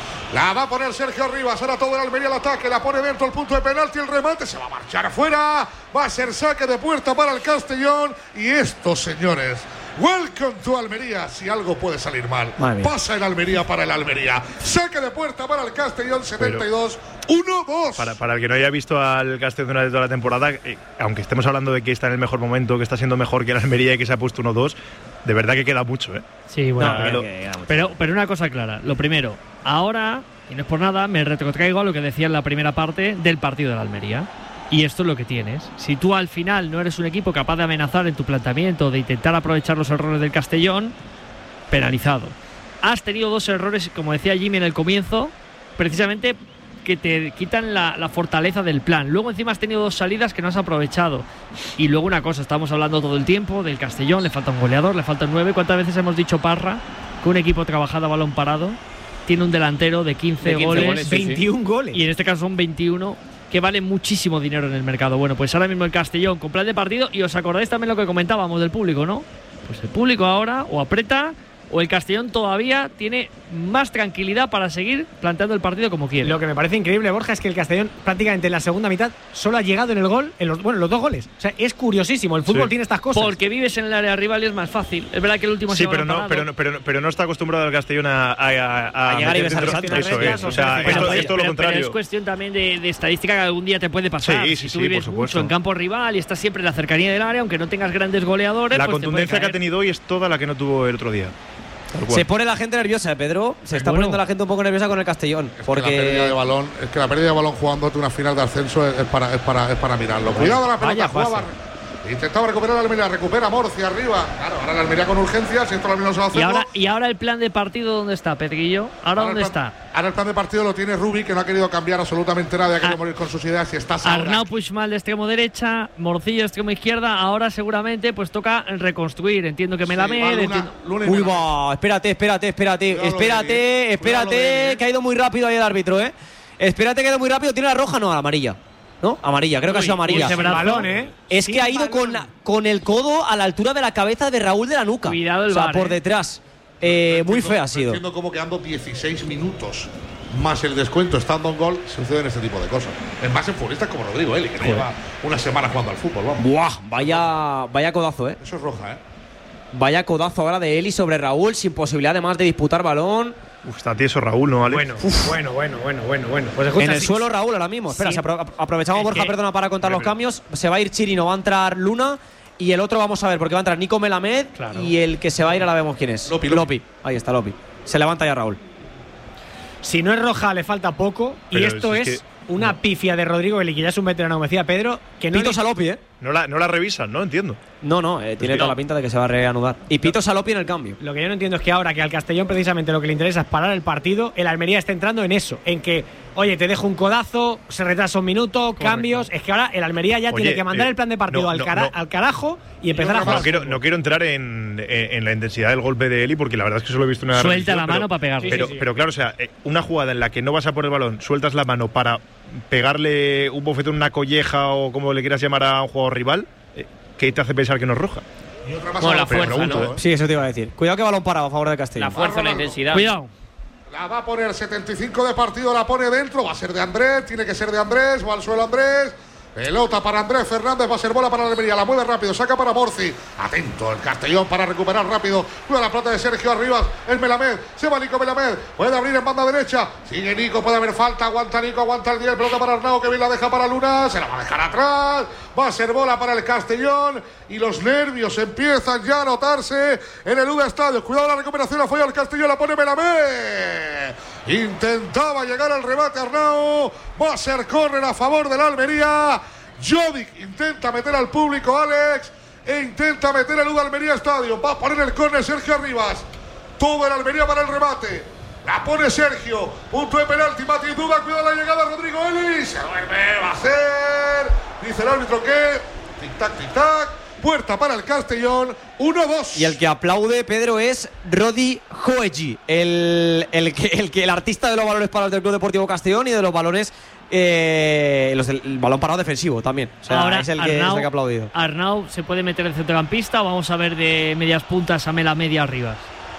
La va a poner Sergio Arribas. Ahora todo el Almería al ataque. La pone dentro el punto de penalti. El remate se va a marchar afuera. Va a ser saque de puerta para el Castellón. Y esto, señores, welcome to Almería. Si algo puede salir mal, Madre mía. pasa en Almería para el Almería. Saque de puerta para el Castellón. setenta y dos uno dos. Para, para el que no haya visto al Castellón durante toda la temporada, eh, aunque estemos hablando de que está en el mejor momento, que está siendo mejor que el Almería y que se ha puesto uno dos, de verdad que queda mucho, ¿eh? Sí, bueno, No, pero, que- que queda mucho. pero, pero una cosa clara. Lo primero, ahora, y no es por nada, me retrotraigo a lo que decía en la primera parte del partido de la Almería. Y esto es lo que tienes. Si tú al final no eres un equipo capaz de amenazar en tu planteamiento, de intentar aprovechar los errores del Castellón, penalizado. Has tenido dos errores, como decía Jimmy en el comienzo, precisamente que te quitan la, la fortaleza del plan. Luego encima has tenido dos salidas que no has aprovechado. Y luego una cosa, estamos hablando todo el tiempo del Castellón, le falta un goleador, le faltan nueve. ¿Cuántas veces hemos dicho, Parra, que un equipo trabajado a balón parado tiene un delantero de quince, De quince goles, goles, sí, sí. veintiún goles. y en este caso son veintiuno, que vale muchísimo dinero en el mercado? Bueno, pues ahora mismo el Castellón con plan de partido, y os acordáis también lo que comentábamos del público, ¿no? Pues el público ahora o aprieta, o el Castellón todavía tiene más tranquilidad para seguir planteando el partido como quiere. Lo que me parece increíble, Borja, es que el Castellón prácticamente en la segunda mitad solo ha llegado en el gol, en los, bueno, en los dos goles. O sea, es curiosísimo. El fútbol Sí. tiene estas cosas. Porque vives en el área rival y es más fácil. Es verdad que el último Sí, se pero ha no, parado. pero, no, pero, no, pero no está acostumbrado el Castellón a, a, a, A llegar y meter besar dentro- santos. Eso es. O sea, Pero esto, puede- es todo lo pero, pero contrario. es cuestión también de, de estadística que algún día te puede pasar. Sí, sí, si tú sí, vives por supuesto. mucho en campo rival y estás siempre en la cercanía del área, aunque no tengas grandes goleadores, La pues te puede contundencia que ha caer. tenido hoy es toda la que no tuvo el otro día. Tal cual. Se pone la gente nerviosa, ¿eh, Pedro? Se está Bueno. poniendo la gente un poco nerviosa con el Castellón. Es que la pérdida de Porque balón, es que la pérdida de balón jugándote una final de ascenso es, es para, es para, es para mirarlo. Cuidado la pelota, Vaya jugaba. Intentaba recuperar la Almería, recupera Morcia arriba. Claro, ahora la Almería con urgencias, si esto la Almería no se va a hacer. Y ahora, y ahora el plan de partido, ¿dónde está, Pedrillo? ¿Ahora dónde el plan- está? Ahora el plan de partido lo tiene Rubi, que no ha querido cambiar absolutamente nada, ha querido Ah. morir con sus ideas y está Saura. Arnau Puigmal de extremo derecha, Morcillo de extremo izquierda. Ahora seguramente pues toca reconstruir. Entiendo que Sí, Melamed. va Luna, entiendo- Luna y Uy, Melamed. va, espérate, espérate, espérate, Cuidado lo de Eli, espérate, eh. Cuidado lo de espérate, Eli, eh. que ha ido muy rápido ahí el árbitro, ¿eh? Espérate que ha ido muy rápido. ¿Tiene la roja? No, la amarilla. ¿No? Amarilla, creo que ha sido amarilla. ese Sin brazo. balón, ¿eh? Es Sin que ha ido balón. con, la- con el codo a la altura de la cabeza de Raúl de la nuca. Cuidado el O sea, VAR, por eh. detrás. Eh, No muy entiendo- fea ha no sido. Entiendo cómo quedando dieciséis minutos más el descuento estando en gol suceden este tipo de cosas. Es más en futbolistas como Rodrigo Eli, que no lleva una semana jugando al fútbol, vamos. Buah, vaya, vaya codazo, ¿eh? Eso es roja, ¿eh? Vaya codazo ahora de Eli sobre Raúl, sin posibilidad además de disputar balón. Uf, está tieso Raúl, ¿no, Alex? Bueno, bueno, bueno, bueno, bueno, bueno. Pues escucha, En el sí- suelo Raúl ahora mismo. Espera, Sí. se apro- aprovechamos Es Borja, que- perdona, para contar los cambios. Se va a ir Chirino, va a entrar Luna. Y el otro vamos a ver, porque va a entrar Nico Melamed. Claro. Y el que se va a ir, ahora vemos quién es. Lopi, Lopi. Ahí está, Lopi. Se levanta ya Raúl. Si no es roja, le falta poco. Y Pero esto es es, que- una pifia de Rodrigo Eli, que ya es un veterano, como decía Pedro, que no Pitos le, a Lopi, ¿eh? No la, no la revisan, ¿no? Entiendo. No, no, eh, tiene toda la pinta de que se va a reanudar. Y Pito Salopi en el cambio. Lo que yo no entiendo es que ahora que al Castellón precisamente lo que le interesa es parar el partido, el Almería está entrando en eso, en que, oye, te dejo un codazo, se retrasa un minuto, Correcto. cambios. Es que ahora el Almería ya oye, tiene que mandar eh, el plan de partido no, al, cara, no. al carajo y empezar no, a jugar. No quiero, no quiero entrar en, en, en la intensidad del golpe de Eli, porque la verdad es que solo he visto una. Suelta la mano pero, para pegarle. Pero, sí, sí, sí. pero claro, o sea, una jugada en la que no vas a por el balón, sueltas la mano para pegarle un bofetón, una colleja o como le quieras llamar a un jugador rival, ¿qué te hace pensar que no es roja? Y otra más bueno, la fuerza, pregunto, ¿no? ¿eh? Sí, eso te iba a decir. Cuidado que balón parado a favor de Castellón. La fuerza, la intensidad. Cuidado. La va a poner setenta y cinco de partido, la pone dentro, va a ser de Andrés, tiene que ser de Andrés, va al suelo Andrés. Pelota para Andrés Fernández, va a ser bola para la Almería, la mueve rápido, saca para Morci. Atento el Castellón para recuperar rápido. Juega la pelota de Sergio Arribas, el Melamed, se va Nico Melamed, puede abrir en banda derecha. Sigue Nico, puede haber falta, aguanta Nico, aguanta el diez, pelota para Arnau, que bien la deja para Luna, se la va a dejar atrás. Va a ser bola para el Castellón y los nervios empiezan ya a notarse en el U D A Estadio. Cuidado la recuperación, la falla el Castellón, la pone Melamed. Intentaba llegar al remate Arnau, va a ser córner a favor de la Almería. Jovic intenta meter al público, Alex, e intenta meter el U D A Almería Estadio. Va a poner el córner Sergio Arribas. Todo el Almería para el remate. La pone Sergio. Punto de penalti. Mati Duda. Cuidado la llegada. Rodrigo Eli. Se duerme. Va a ser. Dice el árbitro que. Tic-tac, tic-tac. Puerta para el Castellón. uno dos. Y el que aplaude, Pedro, es Rodi Joegi, el, el, que, el, que, el artista de los balones parados del Club Deportivo Castellón y de los balones. Eh, los del el balón parado defensivo también. O sea, ahora es el que, Arnau, es el que ha aplaudido. Arnau se puede meter el centrocampista o vamos a ver de medias puntas a Mela media arriba.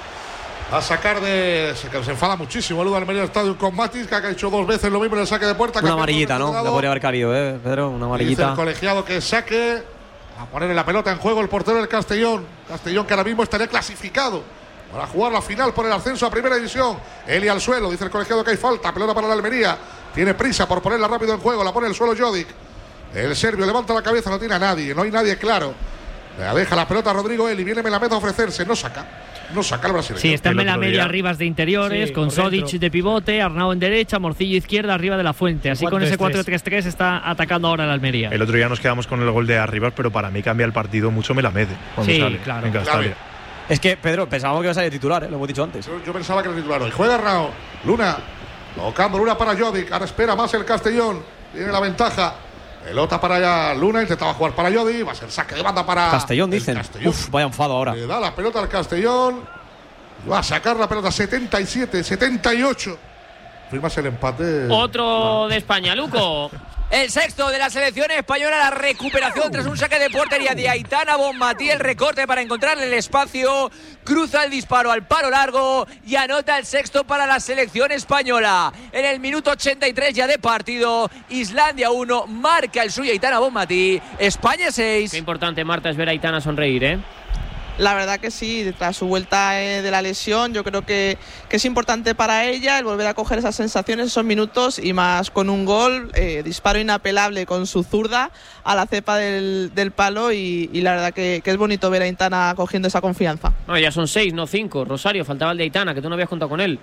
A sacar de. Se, se enfada muchísimo el U D A Almería Estadio con Matis, que ha hecho dos veces lo mismo en el saque de puerta. Una amarillita, ¿no? Le podría haber caído, ¿eh, Pedro? Una amarillita. Dice el colegiado que saque. A ponerle la pelota en juego el portero del Castellón. Castellón que ahora mismo estaría clasificado para jugar la final por el ascenso a primera división. Eli al suelo, dice el colegiado que hay falta. Pelota para la Almería. Tiene prisa por ponerla rápido en juego. La pone el suelo Jovic. El serbio levanta la cabeza, no tiene a nadie. No hay nadie claro. Le deja la pelota a Rodrigo Eli. Viene Melamed a ofrecerse. No saca. No saca el brasileño. Sí, está en la media arriba de interiores, sí, con Sodic de pivote, Arnau en derecha, Morcillo izquierda, arriba de la Fuente. Así con ese cuatro tres tres está atacando ahora el Almería. El otro día nos quedamos con el gol de Arribas, pero para mí cambia el partido mucho Melamed cuando sí, sale claro. en Castalia. Es que, Pedro, pensábamos que iba a salir titular, ¿eh? Lo hemos dicho antes. Yo, yo pensaba que era titular hoy. Juega Arnau. Luna. Tocando Luna para Jovic. Ahora espera más el Castellón. Tiene la ventaja. Pelota para allá. Luna intentaba jugar para Jovic. Va a ser saque de banda para Castellón, dicen. Castellón. Uf, vaya enfado ahora. Le da la pelota al Castellón. Va a sacar la pelota. setenta y siete, setenta y ocho. Firmas el empate. Otro de España, Luco. El sexto de la selección española, la recuperación tras un saque de portería de Aitana Bonmatí, el recorte para encontrarle el espacio, cruza el disparo al palo largo y anota el sexto para la selección española. En el minuto ochenta y tres ya de partido, Islandia uno, marca el suyo Aitana Bonmatí, España seis. Qué importante, Marta, es ver a Aitana sonreír, ¿eh? La verdad que sí, tras su vuelta eh, de la lesión, yo creo que, que es importante para ella el volver a coger esas sensaciones, esos minutos y más con un gol, eh, disparo inapelable con su zurda a la cepa del, del palo y, y la verdad que, que es bonito ver a Aitana cogiendo esa confianza. No, ya son seis, no cinco. Rosario, faltaba el de Aitana, que tú no habías contado con él.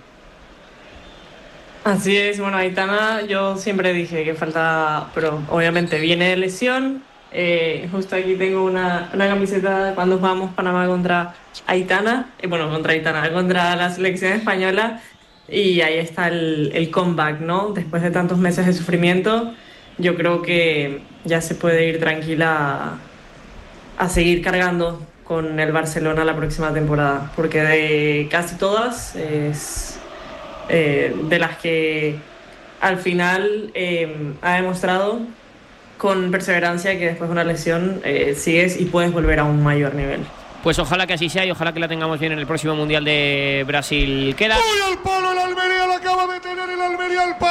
Así es, bueno, Aitana yo siempre dije que faltaba, pero obviamente viene de lesión. Eh, justo aquí tengo una, una camiseta cuando jugamos Panamá contra Aitana, eh, bueno, contra Aitana, contra la selección española y ahí está el, el comeback, ¿no? Después de tantos meses de sufrimiento, yo creo que ya se puede ir tranquila a, a seguir cargando con el Barcelona la próxima temporada, porque de casi todas es eh, de las que al final eh, ha demostrado con perseverancia que después de una lesión eh, sigues y puedes volver a un mayor nivel. Pues ojalá que así sea y ojalá que la tengamos bien en el próximo Mundial de Brasil. Queda. ¡Uy, al palo! El Almería la acaba de tener el Almería al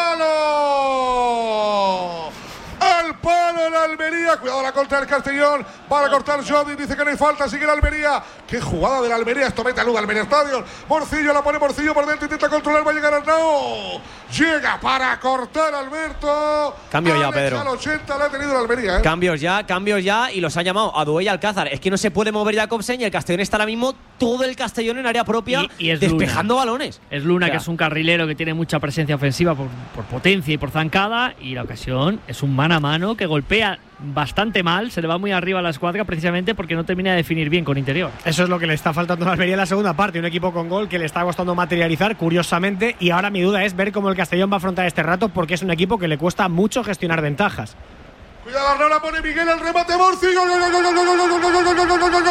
palo. Al palo el Almería. Cuidado la contra del Castellón. Va a cortar Jody. Dice que no hay falta. Sigue el Almería. Qué jugada del Almería. Esto mete a luz Almería Estadio. Morcillo la pone Morcillo por dentro. Intenta controlar. Va a llegar Arnau. Llega para cortar Alberto. Cambio ya, Alex, Pedro. Al ochenta la ha tenido el Almería. ¿eh? Cambios ya, cambios ya. Y los ha llamado a Duey y Alcázar. Es que no se puede mover Jacobsen y el Castellón está ahora mismo todo el Castellón en área propia y, y es despejando Luna. balones. Es Luna, o sea, que es un carrilero que tiene mucha presencia ofensiva por, por potencia y por zancada. Y la ocasión es un mano a mano, que golpea bastante mal, se le va muy arriba a la escuadra precisamente porque no termina de definir bien con interior. Eso es lo que le está faltando a Almería en la segunda parte, un equipo con gol que le está costando materializar, curiosamente, y ahora mi duda es ver cómo el Castellón va a afrontar este rato, porque es un equipo que le cuesta mucho gestionar ventajas. Cuidado, no la pone Miguel, el remate Morci, gol, gol, gol, gol, gol, gol, gol, gol, gol, gol, gol, gol, gol, gol, gol,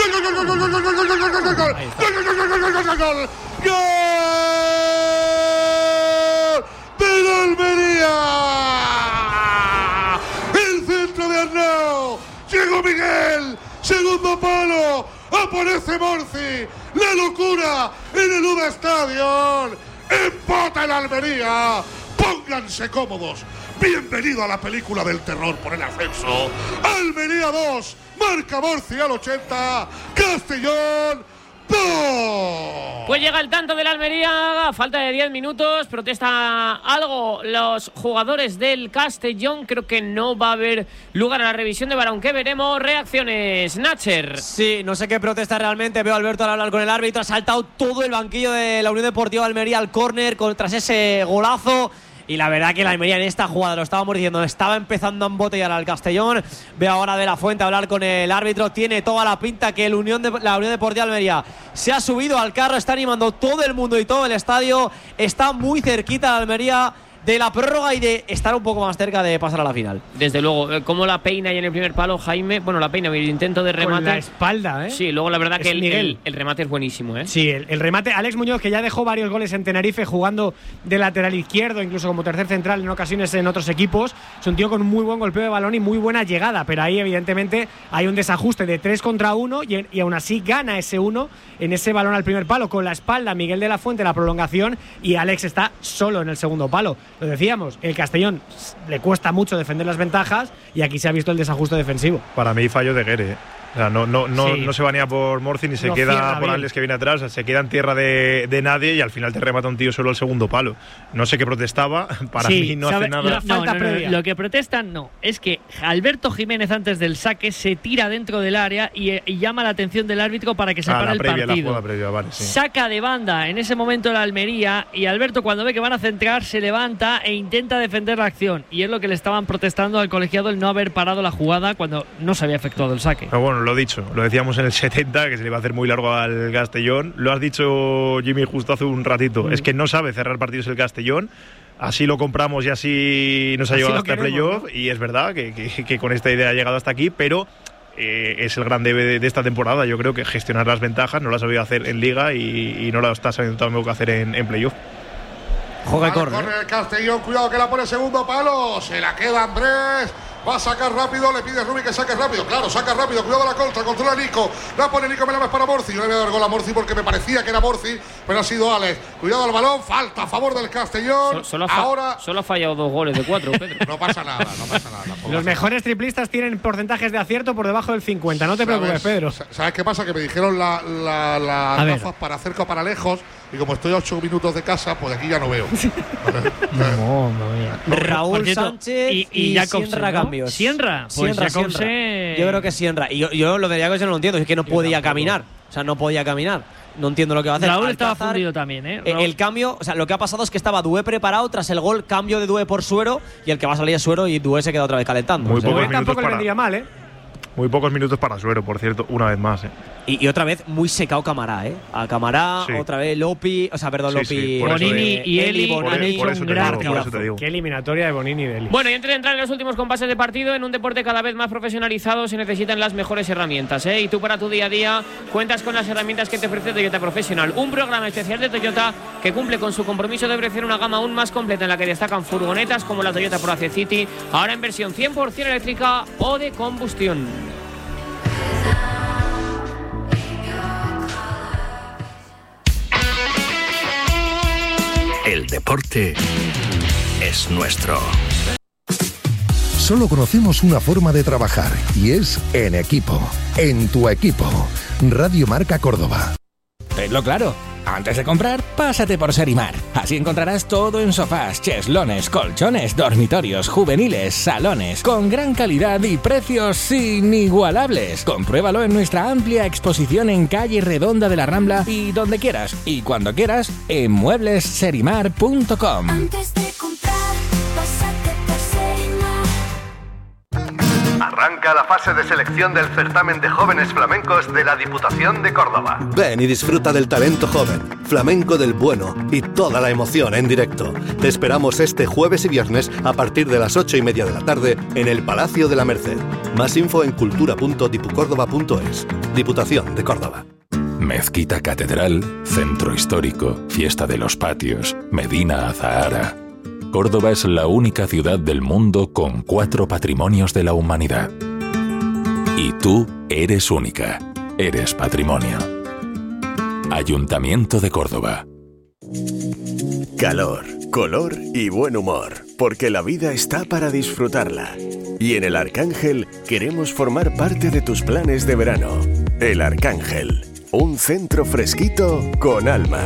gol del Almería. El centro de Arnau, llegó Miguel, segundo palo, aparece Morci, la locura en el U D A Stadium, empata el Almería, pónganse cómodos. Bienvenido a la película del terror por el ascenso. Almería dos, marca Morci al ochenta, Castellón dos. Pues llega el tanto del Almería, a falta de diez minutos, protesta algo los jugadores del Castellón. Creo que no va a haber lugar a la revisión de V A R, aunque veremos reacciones. Nacher. Sí, no sé qué protesta realmente. Veo a Alberto al hablar con el árbitro. Ha saltado todo el banquillo de la Unión Deportiva Almería al córner tras ese golazo. Y la verdad que la Almería en esta jugada, lo estábamos diciendo, estaba empezando a embotellar al Castellón. Veo ahora de la Fuente a hablar con el árbitro. Tiene toda la pinta que el Unión de, la Unión Deportiva Almería se ha subido al carro. Está animando todo el mundo y todo el estadio. Está muy cerquita la Almería de la prórroga y de estar un poco más cerca de pasar a la final. Desde luego, como la peina y en el primer palo, Jaime, bueno, la peina, el intento de remate. Con la espalda, ¿eh? Sí, luego la verdad es que el, el, el remate es buenísimo, ¿eh? Sí, el, el remate, Alex Muñoz, que ya dejó varios goles en Tenerife jugando de lateral izquierdo, incluso como tercer central en ocasiones en otros equipos. Es un tío con muy buen golpeo de balón y muy buena llegada, pero ahí evidentemente hay un desajuste de tres contra uno y, y aún así gana ese uno en ese balón al primer palo con la espalda Miguel de la Fuente, la prolongación, y Alex está solo en el segundo palo. Lo decíamos, el Castellón le cuesta mucho defender las ventajas y aquí se ha visto el desajuste defensivo. Para mí fallo de Guerre, ¿eh? O sea, no, no, no, sí. no se banea por Morci ni se No queda por bien. Alex que viene atrás, o sea, se queda en tierra de, de nadie y al final te remata un tío solo el segundo palo. No sé qué protestaba, para sí, mí no sabe, hace nada. La falta no, no, no, lo que protestan no, es que Alberto Jiménez antes del saque se tira dentro del área y, y llama la atención del árbitro para que se ah, pare la el previa, partido. La previa, vale, sí. Saca de banda en ese momento la Almería y Alberto, cuando ve que van a centrar, se levanta e intenta defender la acción, y es lo que le estaban protestando al colegiado, el no haber parado la jugada cuando no se había efectuado el saque. Pero bueno, lo dicho, lo decíamos en el setenta, que se le iba a hacer muy largo al Castellón. Lo has dicho, Jimmy, justo hace un ratito. Mm. Es que no sabe cerrar partidos el Castellón. Así lo compramos y así nos ha así llevado hasta el playoff. ¿No? Y es verdad que, que, que con esta idea ha llegado hasta aquí, pero eh, es el gran debe de, de esta temporada. Yo creo que gestionar las ventajas no lo ha sabido hacer en Liga y, y no lo está sabiendo tampoco hacer en, en playoff. Juega corre. Corre el Castellón, cuidado que la pone segundo palo. Se la queda Andrés. Va a sacar rápido, le pide a Rubi que saque rápido. Claro, saca rápido, cuidado la contra, controla a Nico. La pone Nico, me la ves para Morci. Yo le voy a dar gol a Morci porque me parecía que era Morci, pero ha sido Alex. Cuidado al balón, falta a favor del Castellón. So, solo, ha Ahora... solo ha fallado dos goles de cuatro, Pedro. No pasa nada, no pasa nada. Los mejores triplistas tienen porcentajes de acierto por debajo del cincuenta. No te preocupes, Pedro. ¿Sabes qué pasa? Que me dijeron las la, la, la gafas para cerca o para lejos. Y como estoy a ocho minutos de casa, pues aquí ya no veo. no, no, Raúl cierto, Sánchez y, y, y Jacobsen, Sienra ¿no? cambios. Sienra, pues Sienra, Jacobsen... Sienra. Yo creo que Sienra. Y yo, yo lo de Jacobsen no lo entiendo, es que no podía caminar. O sea, no podía caminar. No entiendo lo que va a hacer. Raúl Alcázar, estaba fundido también, ¿eh? Raúl. El cambio, o sea, lo que ha pasado es que estaba Dué preparado tras el gol, cambio de Dué por Suero, y el que va a salir es Suero y Dué se queda otra vez calentando. Muy o sea, pocos tampoco para... le vendría mal, ¿eh? Muy pocos minutos para Suero, por cierto, una vez más. ¿eh? Y, y otra vez muy secado Camará, ¿eh? A Camará, sí. Otra vez Lopi, o sea, perdón, sí, Lopi. Sí, Bonini eh, y Eli, Bonini. Por, por un gran digo, Qué eliminatoria de Bonini y de Eli. Bueno, y antes de entrar en los últimos compases de partido, en un deporte cada vez más profesionalizado se necesitan las mejores herramientas, ¿eh? Y tú para tu día a día cuentas con las herramientas que te ofrece Toyota Professional, un programa especial de Toyota que cumple con su compromiso de ofrecer una gama aún más completa en la que destacan furgonetas como la Toyota Proace City, ahora en versión cien por ciento eléctrica o de combustión. El deporte es nuestro. Solo conocemos una forma de trabajar y es en equipo, en tu equipo. Radio Marca Córdoba. Tenlo claro. Antes de comprar, pásate por Serimar. Así encontrarás todo en sofás, cheslones, colchones, dormitorios, juveniles, salones, con gran calidad y precios inigualables. Compruébalo en nuestra amplia exposición en calle Redonda de la Rambla y donde quieras y cuando quieras en muebles serimar punto com. Antes de comprar, pásate por Serimar. Arranca la fase de selección del certamen de jóvenes flamencos de la Diputación de Córdoba. Ven y disfruta del talento joven, flamenco del bueno y toda la emoción en directo. Te esperamos este jueves y viernes a partir de las ocho y media de la tarde en el Palacio de la Merced. Más info en cultura punto dipucórdoba punto es. Diputación de Córdoba. Mezquita Catedral, Centro Histórico, Fiesta de los Patios, Medina Azahara. Córdoba es la única ciudad del mundo con cuatro patrimonios de la humanidad. Y tú eres única. Eres patrimonio. Ayuntamiento de Córdoba. Calor, color y buen humor, porque la vida está para disfrutarla. Y en El Arcángel queremos formar parte de tus planes de verano. El Arcángel, un centro fresquito con alma.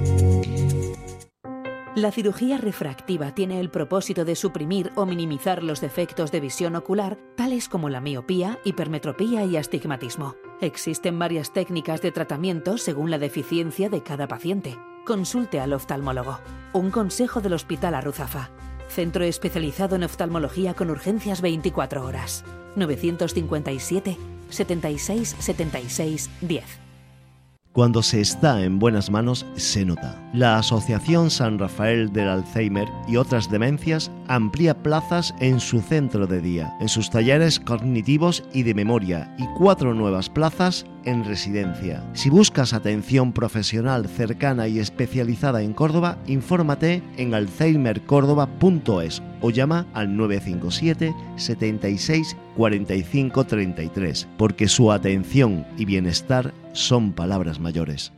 La cirugía refractiva tiene el propósito de suprimir o minimizar los defectos de visión ocular, tales como la miopía, hipermetropía y astigmatismo. Existen varias técnicas de tratamiento según la deficiencia de cada paciente. Consulte al oftalmólogo. Un consejo del Hospital Arruzafa. Centro especializado en oftalmología con urgencias veinticuatro horas. novecientos cincuenta y siete, setenta y seis, setenta y seis, diez. Cuando se está en buenas manos, se nota. La Asociación San Rafael del Alzheimer y otras demencias amplía plazas en su centro de día, en sus talleres cognitivos y de memoria, y cuatro nuevas plazas en residencia. Si buscas atención profesional cercana y especializada en Córdoba, infórmate en alzheimer córdoba punto es o llama al nueve cinco siete, setenta y seis, cuarenta y cinco, treinta y tres, porque su atención y bienestar son palabras mayores.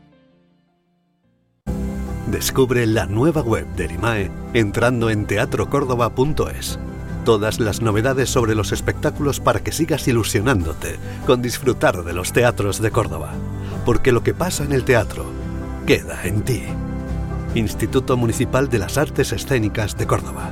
Descubre la nueva web del I M A E entrando en teatro córdoba punto es. Todas las novedades sobre los espectáculos para que sigas ilusionándote con disfrutar de los teatros de Córdoba. Porque lo que pasa en el teatro queda en ti. Instituto Municipal de las Artes Escénicas de Córdoba.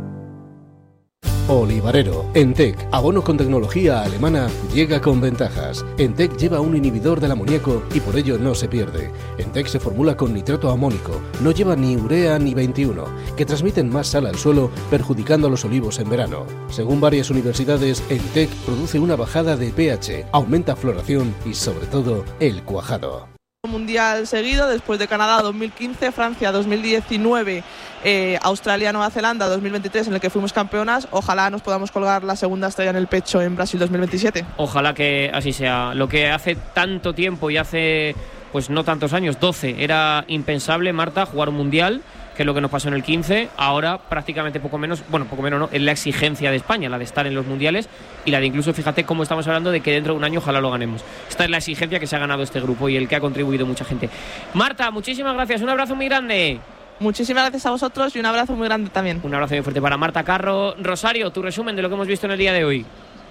Olivarero. Entec, abono con tecnología alemana, llega con ventajas. Entec lleva un inhibidor del amoníaco y por ello no se pierde. Entec se formula con nitrato amónico, no lleva ni urea ni veintiuno, que transmiten más sal al suelo, perjudicando a los olivos en verano. Según varias universidades, Entec produce una bajada de pH, aumenta floración y sobre todo el cuajado. Mundial seguido, después de Canadá dos mil quince, Francia dos mil diecinueve, eh, Australia, Nueva Zelanda dos mil veintitrés, en el que fuimos campeonas. Ojalá nos podamos colgar la segunda estrella en el pecho en Brasil dos mil veintisiete. Ojalá que así sea. Lo que hace tanto tiempo y hace pues no tantos años, doce, era impensable, Marta, jugar un mundial, que es lo que nos pasó en el quince, ahora prácticamente poco menos, bueno, poco menos no, es la exigencia de España, la de estar en los mundiales y la de incluso, fíjate cómo estamos hablando de que dentro de un año ojalá lo ganemos. Esta es la exigencia que se ha ganado este grupo y el que ha contribuido mucha gente. Marta, muchísimas gracias, un abrazo muy grande. Muchísimas gracias a vosotros y un abrazo muy grande también. Un abrazo muy fuerte para Marta Carro. Rosario, tu resumen de lo que hemos visto en el día de hoy.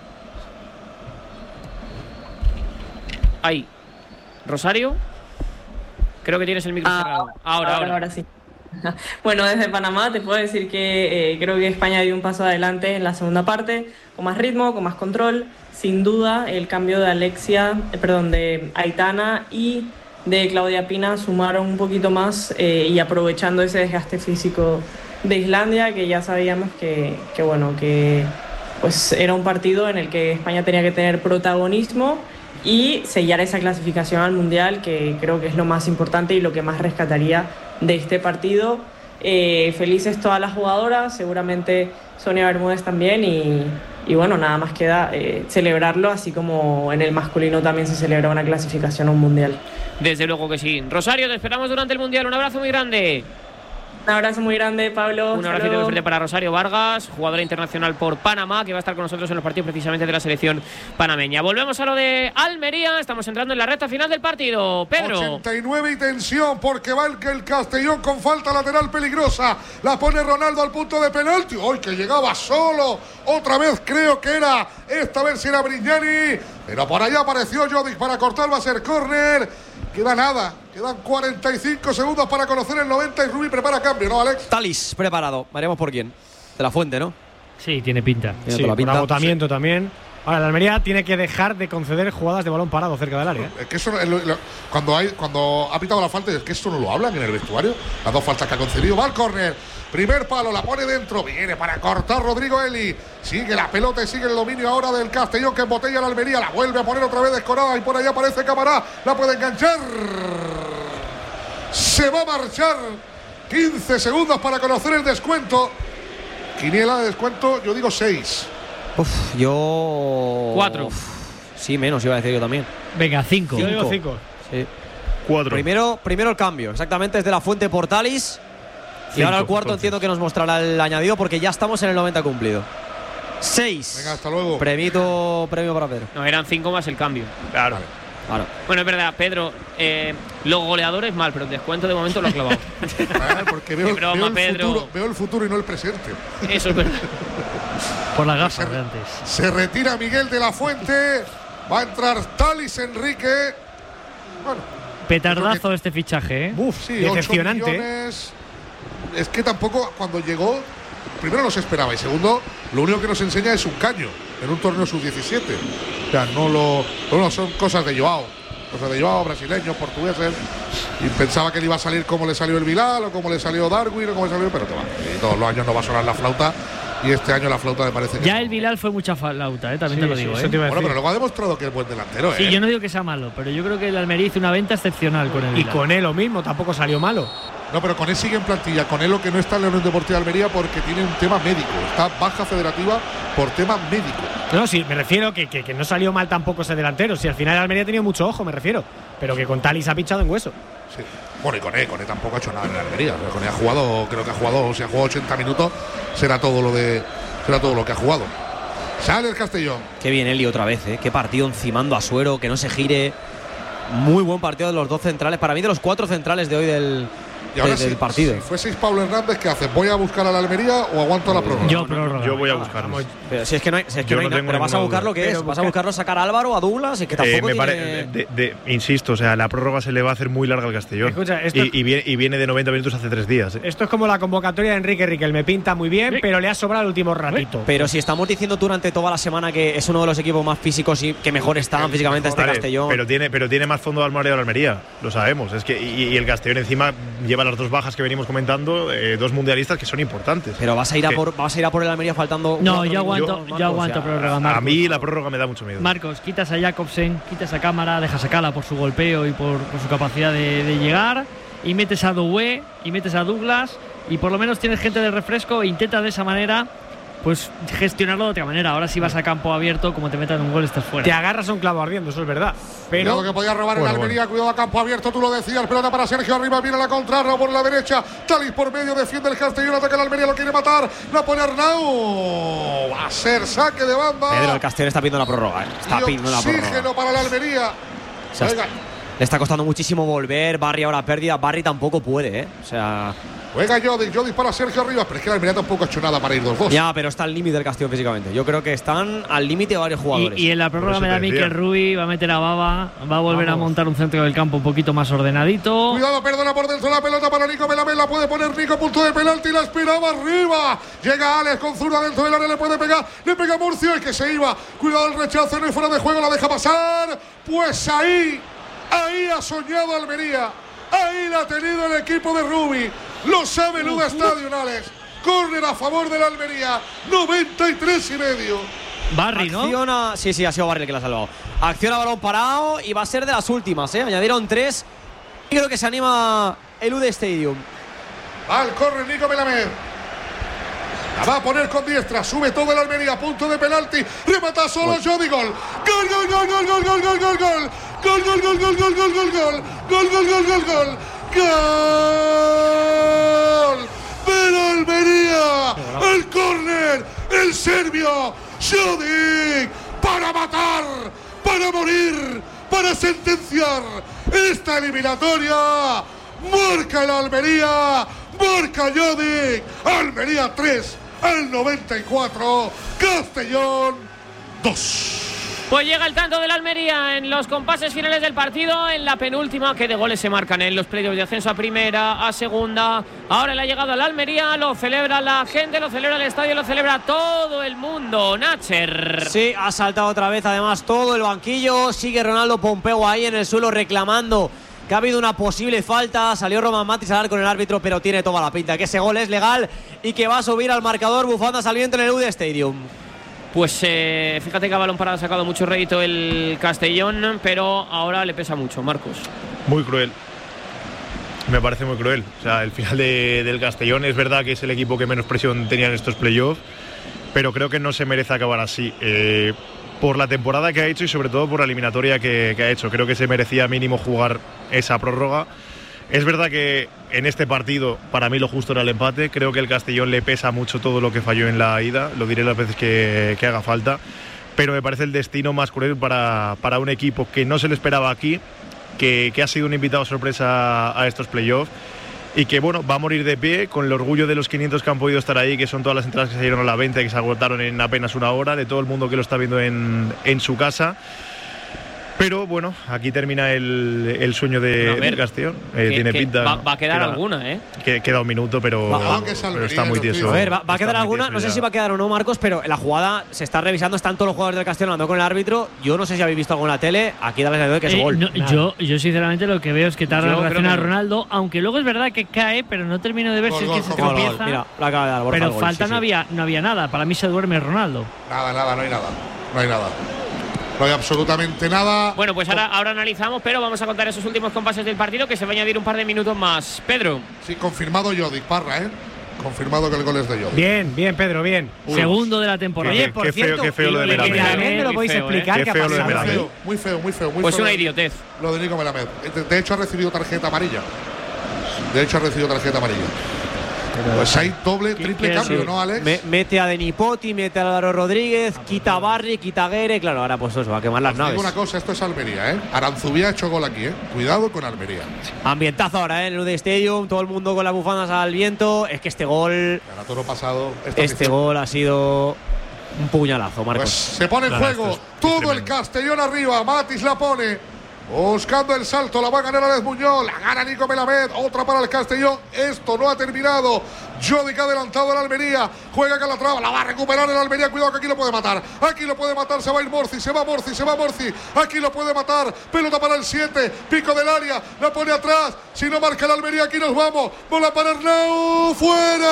Ahí. Rosario, creo que tienes el micro ah, cerrado. Ahora, ahora, ahora. ahora sí. Bueno, desde Panamá te puedo decir que eh, creo que España dio un paso adelante en la segunda parte, con más ritmo, con más control. Sin duda, el cambio de Alexia, eh, perdón, de Aitana y de Claudia Pina sumaron un poquito más eh, y aprovechando ese desgaste físico de Islandia, que ya sabíamos que, que bueno, que pues era un partido en el que España tenía que tener protagonismo y sellar esa clasificación al Mundial, que creo que es lo más importante y lo que más rescataría de este partido. Eh, felices todas las jugadoras, seguramente Sonia Bermúdez también, y, y bueno, nada más queda eh, celebrarlo, así como en el masculino también se celebra una clasificación a un Mundial. Desde luego que sí. Rosario, te esperamos durante el Mundial, un abrazo muy grande. Un abrazo muy grande, Pablo. Un abrazo muy fuerte para Rosario Vargas, jugadora internacional por Panamá, que va a estar con nosotros en los partidos precisamente de la selección panameña. Volvemos a lo de Almería, estamos entrando en la recta final del partido. Pedro. ochenta y nueve y tensión, porque va el, el Castellón con falta lateral peligrosa. La pone Ronaldo al punto de penalti. ¡Ay, que llegaba solo! Otra vez creo que era, esta vez si era Brignani. Pero por allá apareció Jodic para cortar, va a ser córner. Queda nada, quedan cuarenta y cinco segundos para conocer el noventa y Rubí prepara cambio, ¿no, Alex? Talis preparado, veremos por quién. De la Fuente, ¿no? Sí, tiene pinta. Sí, por agotamiento también. Ahora, la Almería tiene que dejar de conceder jugadas de balón parado cerca del área. Es que eso, lo, lo, cuando, hay, cuando ha pitado la falta, es que esto no lo hablan en el vestuario. Las dos faltas que ha concedido. Va al córner. Primer palo, la pone dentro. Viene para cortar Rodrigo Eli. Sigue la pelota y sigue el dominio ahora del Castellón, que embotella la Almería. La vuelve a poner otra vez Descorada y por allá aparece Camará. La puede enganchar. Se va a marchar. quince segundos para conocer el descuento. Quiniela de descuento, yo digo seis. Uf, yo. Cuatro. Uf, sí, menos iba a decir yo también. Venga, cinco. Yo digo cinco. Sí. Cuatro. Primero, primero el cambio, exactamente desde la fuente Portalis. Y ahora el cuarto entonces. Entiendo que nos mostrará el añadido porque ya estamos en el noventa cumplido. Seis. Venga, hasta luego. Premito, premio para Pedro. No, eran cinco más el cambio. Claro. Claro. Bueno, es verdad, Pedro, eh, los goleadores mal, pero el descuento de momento lo ha clavado. Claro, porque veo, broma, veo, el Pedro. futuro, veo el futuro y no el presente. Eso es verdad. Por la gafa de antes. Se retira Miguel de la Fuente. Va a entrar Talis Enrique. Bueno. Petardazo este fichaje, ¿eh? Uf, sí, decepcionante. Es que tampoco cuando llegó, primero no se esperaba y segundo, lo único que nos enseña es un caño en un torneo sub diecisiete. O sea, no lo. No, son cosas de Joao. Cosas de Joao, brasileños, portugueses. Y pensaba que le iba a salir como le salió el Bilal o como le salió Darwin o como le salió. Pero te va. Y todos los años no va a sonar la flauta. Y este año la flauta me parece que. Ya el Bilal fue mucha flauta, ¿eh? También sí, te lo digo, sí, ¿eh? Te bueno, pero luego ha demostrado que es buen delantero, Sí, ¿eh? yo no digo que sea malo, pero yo creo que el Almería hizo una venta excepcional con el Bilal. Y con él lo mismo, tampoco salió malo. No, pero con él sigue en plantilla. Con él lo que no está en la Unión Deportiva de Almería porque tiene un tema médico. Está baja federativa por tema médico. No, sí, me refiero que, que, que no salió mal tampoco ese delantero. Si al final Almería ha tenido mucho ojo, me refiero. Pero que con Talis ha pinchado en hueso. Sí. Bueno, y con él, con él tampoco ha hecho nada en la Almería. O sea, con él ha jugado, creo que ha jugado, si ha jugado ochenta minutos, será todo lo de. Será todo lo que ha jugado. Sale el Castellón. Qué bien Eli otra vez, ¿eh? Qué partido encimando a Suero, que no se gire. Muy buen partido de los dos centrales. Para mí, de los cuatro centrales de hoy del, y ahora de, del si, partido. Si fueseis Pablo Hernández, ¿qué haces? ¿Voy a buscar a la Almería o aguanto la prórroga? Yo, prórroga. Yo voy a buscarlo. Pero si es que no hay, si es que Yo no hay no nada. Pero vas a buscar lo que es. Vas a buscarlo sacar a Álvaro, a Douglas. Y que tampoco eh, me tiene… pare, de, de, insisto, o sea, la prórroga se le va a hacer muy larga al Castellón. Escucha, esto y, y, viene, y viene de noventa minutos hace tres días. ¿eh? Esto es como la convocatoria de Enrique Riquel. Me pinta muy bien, ¿Sí? pero le ha sobrado el último ratito. Pero si estamos diciendo durante toda la semana que es uno de los equipos más físicos y que mejor están físicamente este vale, Castellón. Pero tiene, pero tiene más fondo de armario de la Almería. Lo sabemos. Es que y, y el Castellón encima lleva las dos bajas que venimos comentando, eh, dos mundialistas que son importantes. Pero vas a ir a que, por vas a ir a por el Almería faltando. No, yo aguanto, yo, yo aguanto o sea, prórroga, Marcos. A mí la prórroga me da mucho miedo. Marcos, quitas a Jakobsen, quitas a Cámara, dejas a Cala por su golpeo y por, por su capacidad de, de llegar, y metes a Doué y metes a Douglas, y por lo menos tienes gente de refresco e intenta de esa manera pues gestionarlo de otra manera. Ahora si vas a campo abierto, como te metan un gol, estás fuera. Te agarras a un clavo ardiendo, eso es verdad. Pero cuidado que podía robar bueno, en Almería, bueno. cuidado a campo abierto, tú lo decías, pelota para Sergio arriba, viene la contraria por la derecha, Talis por medio, defiende el Castellón, ataca el Almería, lo quiere matar, la pone Arnau, va a ser saque de banda. Pedro, el Castellón está pidiendo la prórroga, ¿eh? Está pidiendo la prórroga. Oxígeno para la Almería. O sea, le está costando muchísimo volver, Barry ahora pérdida, Barry tampoco puede, ¿eh? O sea… Juega Jodic, Jodic para Sergio Rivas, pero es que la Almería tampoco ha hecho nada para ir dos dos. Ya, pero está al límite del Castellón físicamente. Yo creo que están al límite varios jugadores. Y, y en la prórroga me da a mí que el Rui va a meter a Baba, va a volver Vamos. a montar un centro del campo un poquito más ordenadito. Cuidado, perdona por dentro la pelota para Nico Melamel, la puede poner Nico, punto de penalti, la esperaba arriba. Llega Alex con zurda dentro del área, le puede pegar, le pega Murcio, el que se iba. Cuidado el rechazo, no hay fuera de juego, la deja pasar. Pues ahí, ahí ha soñado Almería. Ahí la ha tenido el equipo de Rubi. Lo sabe Luda Estadio, Alex. Córner a favor de la Almería. noventa y tres y medio. Barry, ¿no? Acciona, sí, sí, ha sido Barry el que la ha salvado. Acciona balón parado y va a ser de las últimas, ¿eh? Añadieron tres. Y creo que se anima el Luda Stadium. Al córner Nico Melamed. La va a poner con diestra. Sube todo el Almería. Punto de penalti. Remata solo Jodi. Gol. Gol, gol, gol, gol, gol, gol, gol, gol, gol. Gol, gol, gol, gol, gol, gol, gol, gol. Gol, gol, gol, gol, gol. ¡Gol! ¡Pero Almería! ¡El córner! ¡El serbio! ¡Jodic! ¡Para matar! ¡Para morir! ¡Para sentenciar esta eliminatoria! ¡Marca el Almería! ¡Marca Jodic! ¡Almería tres! ¡Al noventa y cuatro! ¡Castellón dos! Pues llega el tanto de la Almería en los compases finales del partido, en la penúltima, que de goles se marcan en los playoffs de ascenso a primera, a segunda. Ahora le ha llegado a la Almería, lo celebra la gente, lo celebra el estadio, lo celebra todo el mundo. Nacher. Sí, ha saltado otra vez además todo el banquillo. Sigue Ronaldo Pompeu ahí en el suelo reclamando que ha habido una posible falta. Salió Roman Matis a hablar con el árbitro, pero tiene toda la pinta que ese gol es legal y que va a subir al marcador bufandas al viento en el U D Stadium. Pues eh, fíjate que a balón parado ha sacado mucho rédito el Castellón, pero ahora le pesa mucho, Marcos. Muy cruel. Me parece muy cruel. O sea, el final de, del Castellón es verdad que es el equipo que menos presión tenía en estos playoffs, pero creo que no se merece acabar así. Eh, por la temporada que ha hecho y sobre todo por la eliminatoria que, que ha hecho. Creo que se merecía mínimo jugar esa prórroga. Es verdad que en este partido para mí lo justo era el empate. Creo que el Castellón le pesa mucho todo lo que falló en la ida, lo diré las veces que, que haga falta, pero me parece el destino más cruel para, para un equipo que no se le esperaba aquí, que, que ha sido un invitado sorpresa a estos playoffs y que bueno, va a morir de pie con el orgullo de los quinientos que han podido estar ahí, que son todas las entradas que se dieron a la venta y que se agotaron en apenas una hora, de todo el mundo que lo está viendo en, en su casa. Pero bueno, aquí termina el, el sueño de, ver, del Castellón. Eh, que, tiene que pinta. Va, va a quedar queda, alguna, ¿eh? Que, queda un minuto, pero, va, pero está muy tieso. A ver, va, va a quedar alguna. No sé si va a quedar o no, Marcos, pero la jugada se está revisando. Están todos los jugadores del Castellón hablando con el árbitro. Yo no sé si habéis visto algo en la tele. Aquí da la sensación de que es eh, gol. No, yo, yo, sinceramente, lo que veo es que tarda en reaccionar a Ronaldo. No. Aunque luego es verdad que cae, pero no termino de ver gol, si gol, es que gol, se tropieza. Gol, Mira, la acaba de dar, pero gol, falta sí, no, sí. Había, no había nada. Para mí se duerme Ronaldo. Nada, nada, no hay nada. No hay nada. No hay absolutamente nada. Bueno, pues ahora, ahora analizamos, pero vamos a contar esos últimos compases del partido, que se va a añadir un par de minutos más. Pedro. Sí, confirmado Yodic, Parra, ¿eh? Confirmado que el gol es de Yodic. Bien, bien, Pedro, bien. Uy. Segundo de la temporada. Qué, por qué, cierto, feo, qué feo lo de Melamed. ¿Me lo podéis explicar? Qué ¿Qué ha feo lo de pasado? Melamed. Muy feo, muy feo, muy pues feo. Pues una idiotez. Lo de Nico Melamed. De hecho, ha recibido tarjeta amarilla. De hecho, ha recibido tarjeta amarilla. Pues hay doble, triple cambio, ¿no, Alex? Me, mete a Denipoti, mete a Álvaro Rodríguez, quita a Barri, quita a Guere. Claro, ahora pues eso, va a quemar las Os naves. digo una cosa, esto es Almería, ¿eh? Aranzubía ha hecho gol aquí, ¿eh? Cuidado con Almería. Ambientazo ahora, ¿eh? En el U D Stadium, todo el mundo con las bufandas al viento. Es que este gol. Para todo lo pasado. Este misión. Gol ha sido un puñalazo, Marcos. Pues se pone en claro, juego es, todo es el Castellón arriba. Matis la pone. Buscando el salto, la va a ganar Alex Muñoz, la gana Nico Melamed, otra para el Castellón. Esto no ha terminado. Yodic ha adelantado en Almería, juega Calatrava, la va a recuperar en Almería. Cuidado que aquí lo puede matar, aquí lo puede matar. Se va a ir Morci, se va Morci, se va Morci. Aquí lo puede matar, pelota para el siete, pico del área, la pone atrás. Si no marca el Almería, aquí nos vamos. Bola para Arnau, fuera.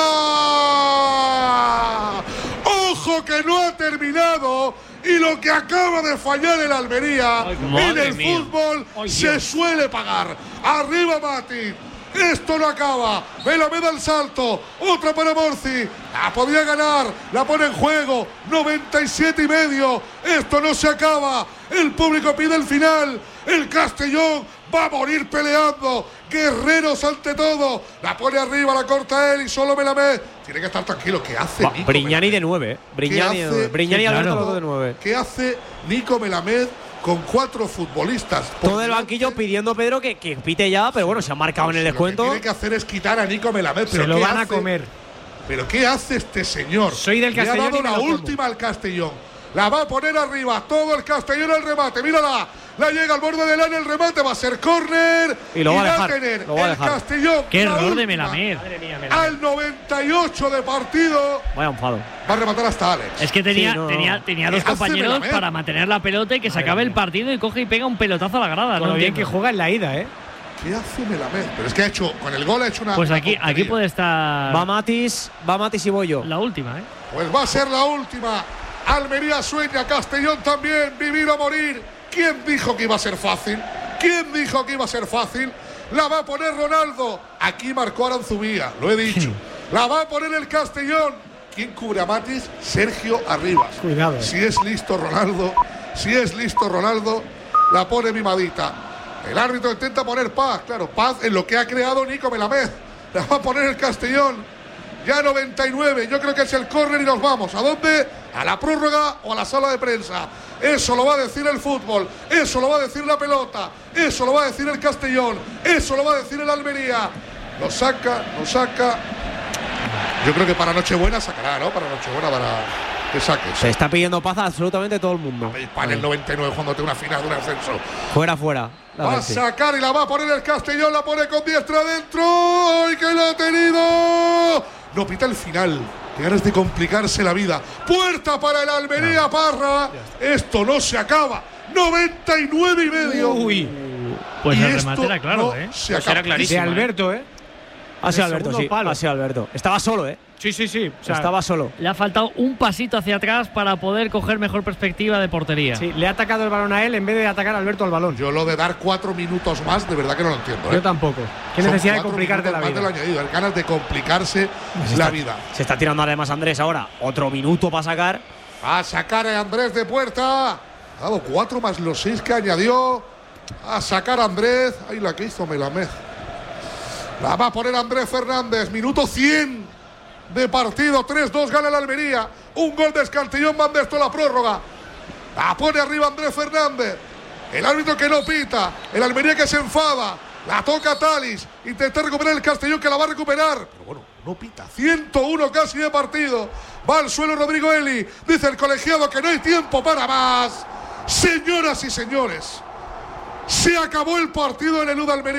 Ojo que no ha terminado. Y lo que acaba de fallar el Almería Ay, en el mía. fútbol Ay, se Dios. suele pagar. Arriba Mati. Esto no acaba. Melamed al salto. Otra para Morci. La podía ganar. La pone en juego. noventa y siete y medio. Esto no se acaba. El público pide el final. El Castellón va a morir peleando. Guerreros ante todo. La pone arriba, la corta él y solo Melamed. Tiene que estar tranquilo. ¿Qué hace Nico Brignani de nueve. Brignani de nueve. Brignani al otro de nueve. ¿Qué hace Nico Melamed con cuatro futbolistas? Todo el banquillo pidiendo, Pedro, que, que pite ya, pero bueno, se ha marcado pues en el descuento. Lo que tiene que hacer es quitar a Nico Melamed. Se lo van a comer. ¿Pero qué hace este señor? Soy del Castellón. Le ha dado la última al Castellón. La va a poner arriba. Todo el Castellón al remate. Mírala. La llega al borde del área, el remate va a ser córner y lo y va a dejar, va a tener lo va a el dejar. Castellón. Qué error de Melamed. Al noventa y ocho de partido. Vaya enfado. Va a rematar hasta Alex. Es que tenía, sí, no. tenía, tenía dos compañeros Melamed? para mantener la pelota y que se acabe el partido y coge y pega un pelotazo a la grada. Con no lo bien entiendo. que juega en la ida, ¿eh? ¿Qué hace Melamed? Pero es que ha hecho, con el gol ha hecho una. Pues una aquí, tontería. aquí puede estar. Va Matis, va Matis y voy yo. La última, ¿eh? Pues va a ser la última. Almería sueña, Castellón también, vivir o morir. ¿Quién dijo que iba a ser fácil? ¿Quién dijo que iba a ser fácil? La va a poner Ronaldo. Aquí marcó Aranzubía, lo he dicho. La va a poner el Castellón. ¿Quién cubre a Matis? Sergio Arribas. Cuidado. Si es listo Ronaldo, si es listo Ronaldo, la pone mimadita. El árbitro intenta poner paz, claro, paz en lo que ha creado Nico Melamed. La va a poner el Castellón. Ya noventa y nueve, yo creo que es el córner y nos vamos. ¿A dónde? ¿A la prórroga o a la sala de prensa? Eso lo va a decir el fútbol, eso lo va a decir la pelota, eso lo va a decir el Castellón, eso lo va a decir el Almería. Lo saca, lo saca. Yo creo que para Nochebuena sacará, ¿no? Para Nochebuena dará. Que saque. Se está pidiendo paz a absolutamente todo el mundo. Para el noventa y nueve, jugándote una final de un ascenso. Fuera, fuera. Va a sacar y la va a poner el Castellón, la pone con diestra adentro. ¡Ay, que la ha tenido! No pita el final. Qué ganas de complicarse la vida. Puerta para el Almería, no. Parra. Esto no se acaba. noventa y nueve y medio. Uy. Pues y el remate era claro, no ¿eh? Se pues era clarísimo. De Alberto, ¿eh? Ha sido Alberto, sí. Ha sido Alberto. Estaba solo, ¿eh? Sí, sí, sí. O sea, estaba solo. Le ha faltado un pasito hacia atrás para poder coger mejor perspectiva de portería. Sí, le ha atacado el balón a él en vez de atacar a Alberto al balón. Yo lo de dar cuatro minutos más, de verdad que no lo entiendo, ¿eh? Yo tampoco. ¿Qué Son necesidad de complicarte la vida? Más de lo añadido, hay ganas de complicarse pues la está, vida. Se está tirando además Andrés ahora. Otro minuto para sacar. A sacar a Andrés de puerta. Ha dado cuatro más los seis que añadió. A sacar a Andrés. Ahí la que hizo Melamed. La va a poner Andrés Fernández. Minuto cien de partido. tres dos gana el Almería. Un gol de Escantillón. Manda esto a la prórroga. La pone arriba Andrés Fernández. El árbitro que no pita. El Almería que se enfada. La toca Talis. Intenta recuperar el Castellón, que la va a recuperar. Pero bueno, no pita. ciento uno casi de partido. Va al suelo Rodrigo Eli. Dice el colegiado que no hay tiempo para más. Señoras y señores, se acabó el partido en el U D Almería.